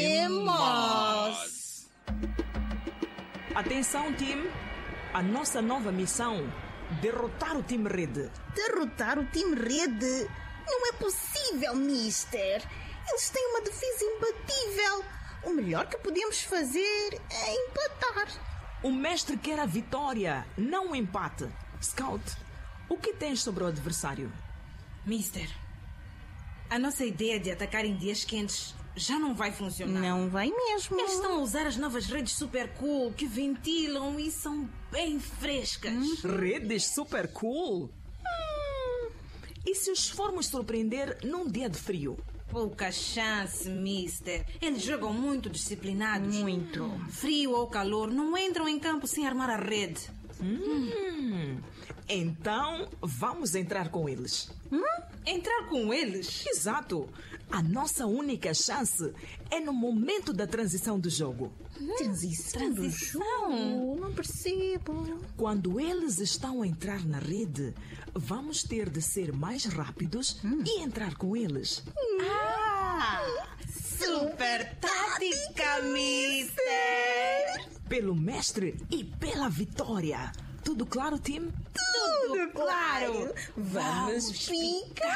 Timos. Atenção, time. A nossa nova missão: derrotar o time Rede. Derrotar o time Rede? Não é possível, mister. Eles têm uma defesa imbatível. O melhor que podemos fazer é empatar. O mestre quer a vitória, não o empate. Scout, o que tens sobre o adversário? Mister, a nossa ideia de atacar em dias quentes já não vai funcionar. Não vai mesmo. Eles estão a usar as novas redes super cool que ventilam e são bem frescas. Hum? Redes super cool? Hum. E se os formos surpreender num dia de frio? Pouca chance, mister. Eles jogam muito disciplinados. Muito. Frio ou calor, não entram em campo sem armar a rede. Hum. Então, vamos entrar com eles. Hum? Entrar com eles? Exato. A nossa única chance é no momento da transição do jogo. Hum, transição do jogo? Não percebo. Quando eles estão a entrar na rede, vamos ter de ser mais rápidos hum. e entrar com eles. Ah! Super tática, mister! Pelo mestre e pela vitória. Tudo claro, time? Tudo, Tudo claro! Vamos picar!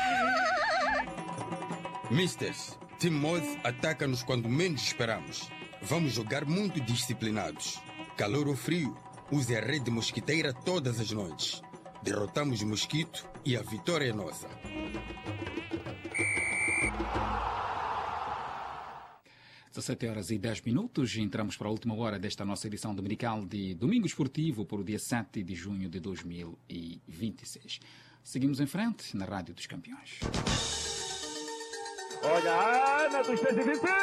Misters, Timóteo ataca-nos quando menos esperamos. Vamos jogar muito disciplinados. Calor ou frio, use a rede mosquiteira todas as noites. Derrotamos o mosquito e a vitória é nossa. dezessete horas e dez minutos, entramos para a última hora desta nossa edição dominical de Domingo Esportivo para o dia sete de junho de dois mil e vinte e seis. Seguimos em frente na Rádio dos Campeões. Olha a Ana dos cento e vinte e cinco!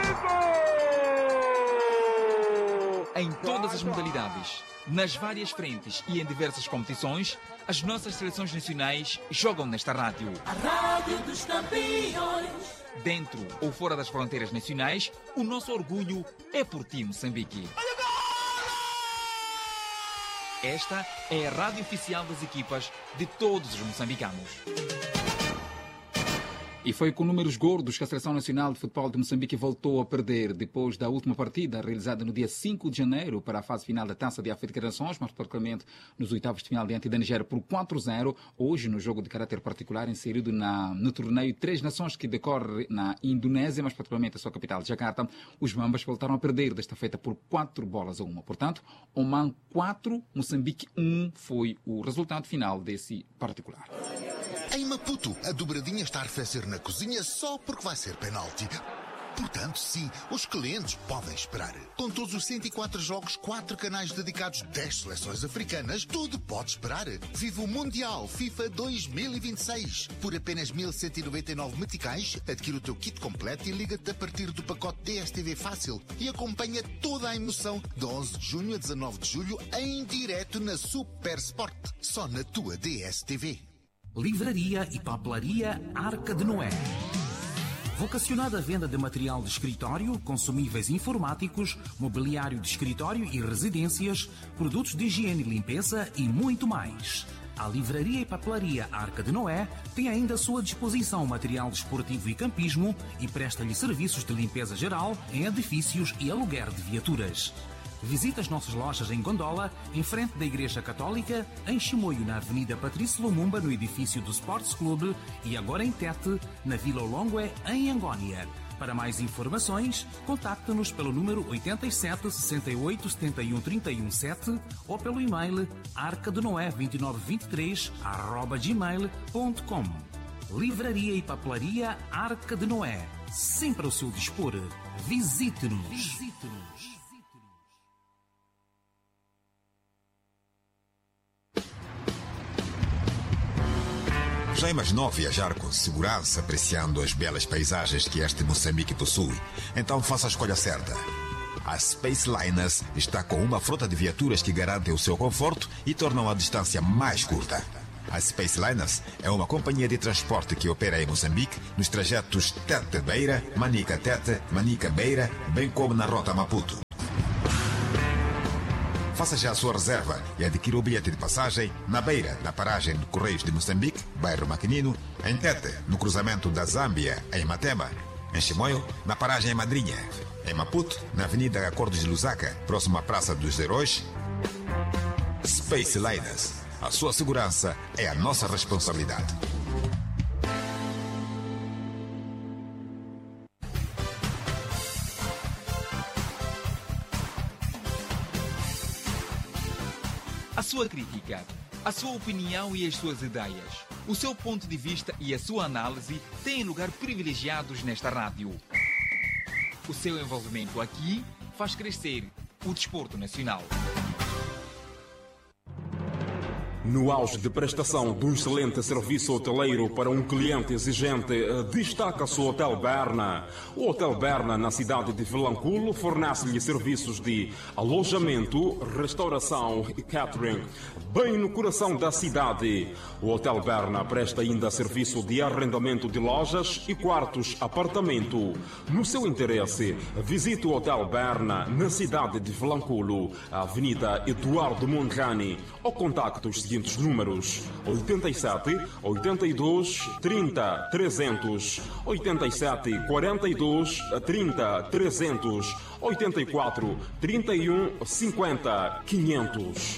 Em todas as modalidades, nas várias frentes e em diversas competições, as nossas seleções nacionais jogam nesta rádio. A Rádio dos Campeões. Dentro ou fora das fronteiras nacionais, o nosso orgulho é por ti, Moçambique. Esta é a rádio oficial das equipas de todos os moçambicanos. E foi com números gordos que a Seleção Nacional de Futebol de Moçambique voltou a perder depois da última partida realizada no dia cinco de janeiro para a fase final da Taça de África de Nações, mais particularmente nos oitavos de final diante da Nigéria por quatro a zero. Hoje, no jogo de caráter particular inserido na, no torneio Três Nações que decorre na Indonésia, mais particularmente a sua capital, Jakarta, os Mambas voltaram a perder, desta feita por quatro bolas a uma. Portanto, Oman quatro, Moçambique um foi o resultado final desse particular. Em Maputo, a dobradinha está a arrefecer na cozinha só porque vai ser penalti. Portanto, sim, os clientes podem esperar. Com todos os cento e quatro jogos, quatro canais dedicados, dez seleções africanas, tudo pode esperar. Viva o Mundial FIFA dois mil e vinte e seis. Por apenas mil cento e noventa e nove meticais, adquire o teu kit completo e liga-te a partir do pacote D S T V Fácil e acompanha toda a emoção de onze de junho a dezanove de julho em direto na Super Sport. Só na tua D S T V. Livraria e papelaria Arca de Noé. Vocacionada à venda de material de escritório, consumíveis informáticos, mobiliário de escritório e residências, produtos de higiene e limpeza e muito mais. A Livraria e Papelaria Arca de Noé tem ainda à sua disposição material desportivo e campismo e presta-lhe serviços de limpeza geral em edifícios e aluguer de viaturas. Visite as nossas lojas em Gondola, em frente da Igreja Católica, em Chimoio, na Avenida Patrício Lumumba, no edifício do Sports Club, e agora em Tete, na Vila Olongue, em Angónia. Para mais informações, contacte-nos pelo número oito sete, seis oito, sete um, três um sete ou pelo e-mail arca de noé dois nove dois três arroba gmail ponto com. Livraria e Papelaria Arca de Noé, sempre ao seu dispor. Visite-nos. Visite-nos. Já imaginou viajar com segurança, apreciando as belas paisagens que este Moçambique possui? Então faça a escolha certa. A Space Liners está com uma frota de viaturas que garantem o seu conforto e tornam a distância mais curta. A Space Liners é uma companhia de transporte que opera em Moçambique nos trajetos Tete-Beira, Manica-Tete, Manica-Beira, bem como na rota Maputo. Faça já a sua reserva e adquira o bilhete de passagem na Beira, na paragem do Correios de Moçambique, bairro Maquinino, em Tete, no cruzamento da Zâmbia, em Matema, em Chimoio, na paragem em Madrinha, em Maputo, na Avenida Acordos de Lusaka, próximo à Praça dos Heróis. Space Liners. A sua segurança é a nossa responsabilidade. A sua crítica, a sua opinião e as suas ideias, o seu ponto de vista e a sua análise têm lugar privilegiados nesta rádio. O seu envolvimento aqui faz crescer o desporto nacional. No auge de prestação de um excelente serviço hoteleiro para um cliente exigente, destaca-se o Hotel Berna. O Hotel Berna, na cidade de Vilanculo, fornece-lhe serviços de alojamento, restauração e catering, bem no coração da cidade. O Hotel Berna presta ainda serviço de arrendamento de lojas e quartos apartamento. No seu interesse, visite o Hotel Berna, na cidade de Vilanculo, a Avenida Eduardo Mondlane, ou contacte os seguintes números: oito sete, oito dois, trinta, trezentos, oito sete, quarenta e dois, trinta, trezentos, oito quatro, trinta e um, cinquenta, quinhentos.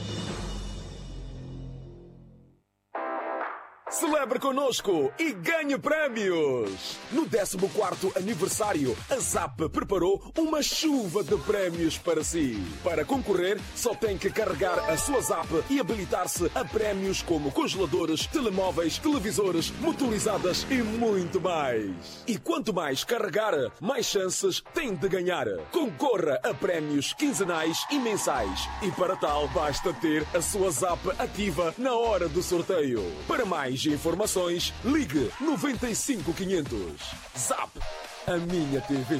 Celebre conosco e ganhe prémios! No décimo quarto aniversário, a Zap preparou uma chuva de prémios para si. Para concorrer, só tem que carregar a sua Zap e habilitar-se a prémios como congeladores, telemóveis, televisores, motorizadas e muito mais. E quanto mais carregar, mais chances tem de ganhar. Concorra a prémios quinzenais e mensais. E para tal, basta ter a sua Zap ativa na hora do sorteio. Para mais informações, ligue noventa e cinco quinhentos. Zap, a minha T V.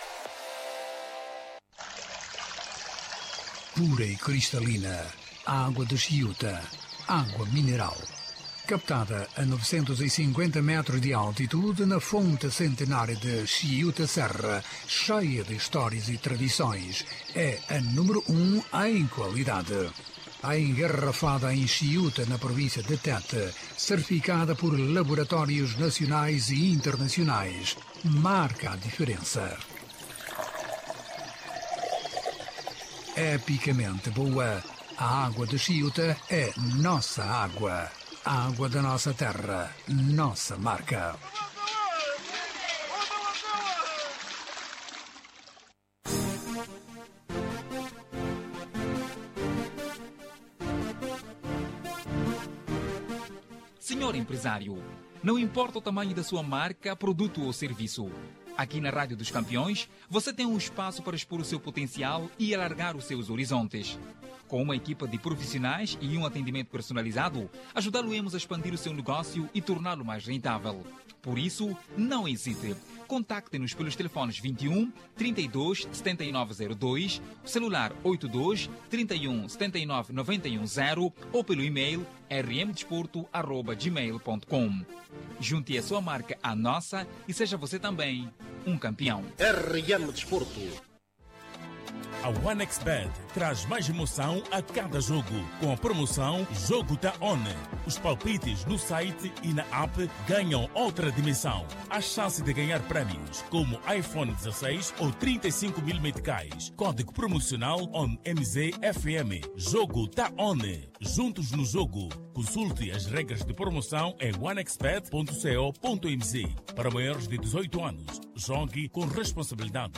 Pura e cristalina, água de Chiuta, água mineral. Captada a novecentos e cinquenta metros de altitude na fonte centenária de Chiuta Serra, cheia de histórias e tradições, é a número um em qualidade. A engarrafada em Chiuta, na província de Tete, certificada por laboratórios nacionais e internacionais, marca a diferença. Epicamente boa, a água de Chiuta é nossa água. A água da nossa terra, nossa marca. Senhor empresário, não importa o tamanho da sua marca, produto ou serviço. Aqui na Rádio dos Campeões, você tem um espaço para expor o seu potencial e alargar os seus horizontes. Com uma equipa de profissionais e um atendimento personalizado, ajudá-lo-emos a expandir o seu negócio e torná-lo mais rentável. Por isso, não hesite. Contacte-nos pelos telefones vinte e um, trinta e dois, setenta e nove zero dois, celular oitenta e dois, trinta e um, setenta e nove, noventa e um zero ou pelo e-mail r m desporto arroba gmail ponto com. Junte a sua marca à nossa e seja você também um campeão. R M Desporto. A OneXBet traz mais emoção a cada jogo, com a promoção Jogo Tá On. Os palpites no site e na app ganham outra dimensão. Há chance de ganhar prémios, como iPhone dezasseis ou trinta e cinco mil meticais. Código promocional O N M Z F M. Jogo Tá On. Juntos no jogo. Consulte as regras de promoção em onexbet ponto co ponto m z. Para maiores de dezoito anos, jogue com responsabilidade.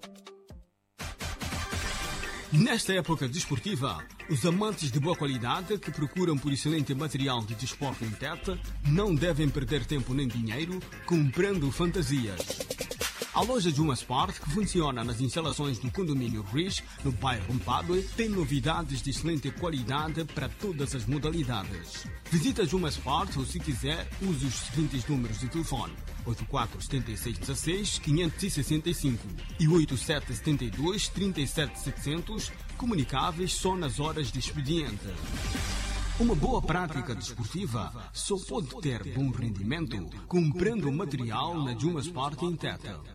Nesta época desportiva, os amantes de boa qualidade que procuram por excelente material de desporto em Tete não devem perder tempo nem dinheiro comprando fantasias. A loja Juma Sport, que funciona nas instalações do condomínio Riz, no bairro Mpadue, tem novidades de excelente qualidade para todas as modalidades. Visita a Juma Sport ou, se quiser, use os seguintes números de telefone: oito quatro sete seis um seis cinco seis cinco e oito sete sete dois três sete sete zero zero, comunicáveis só nas horas de expediente. Uma boa prática desportiva só pode ter bom rendimento comprando material na Juma Sport em Tete.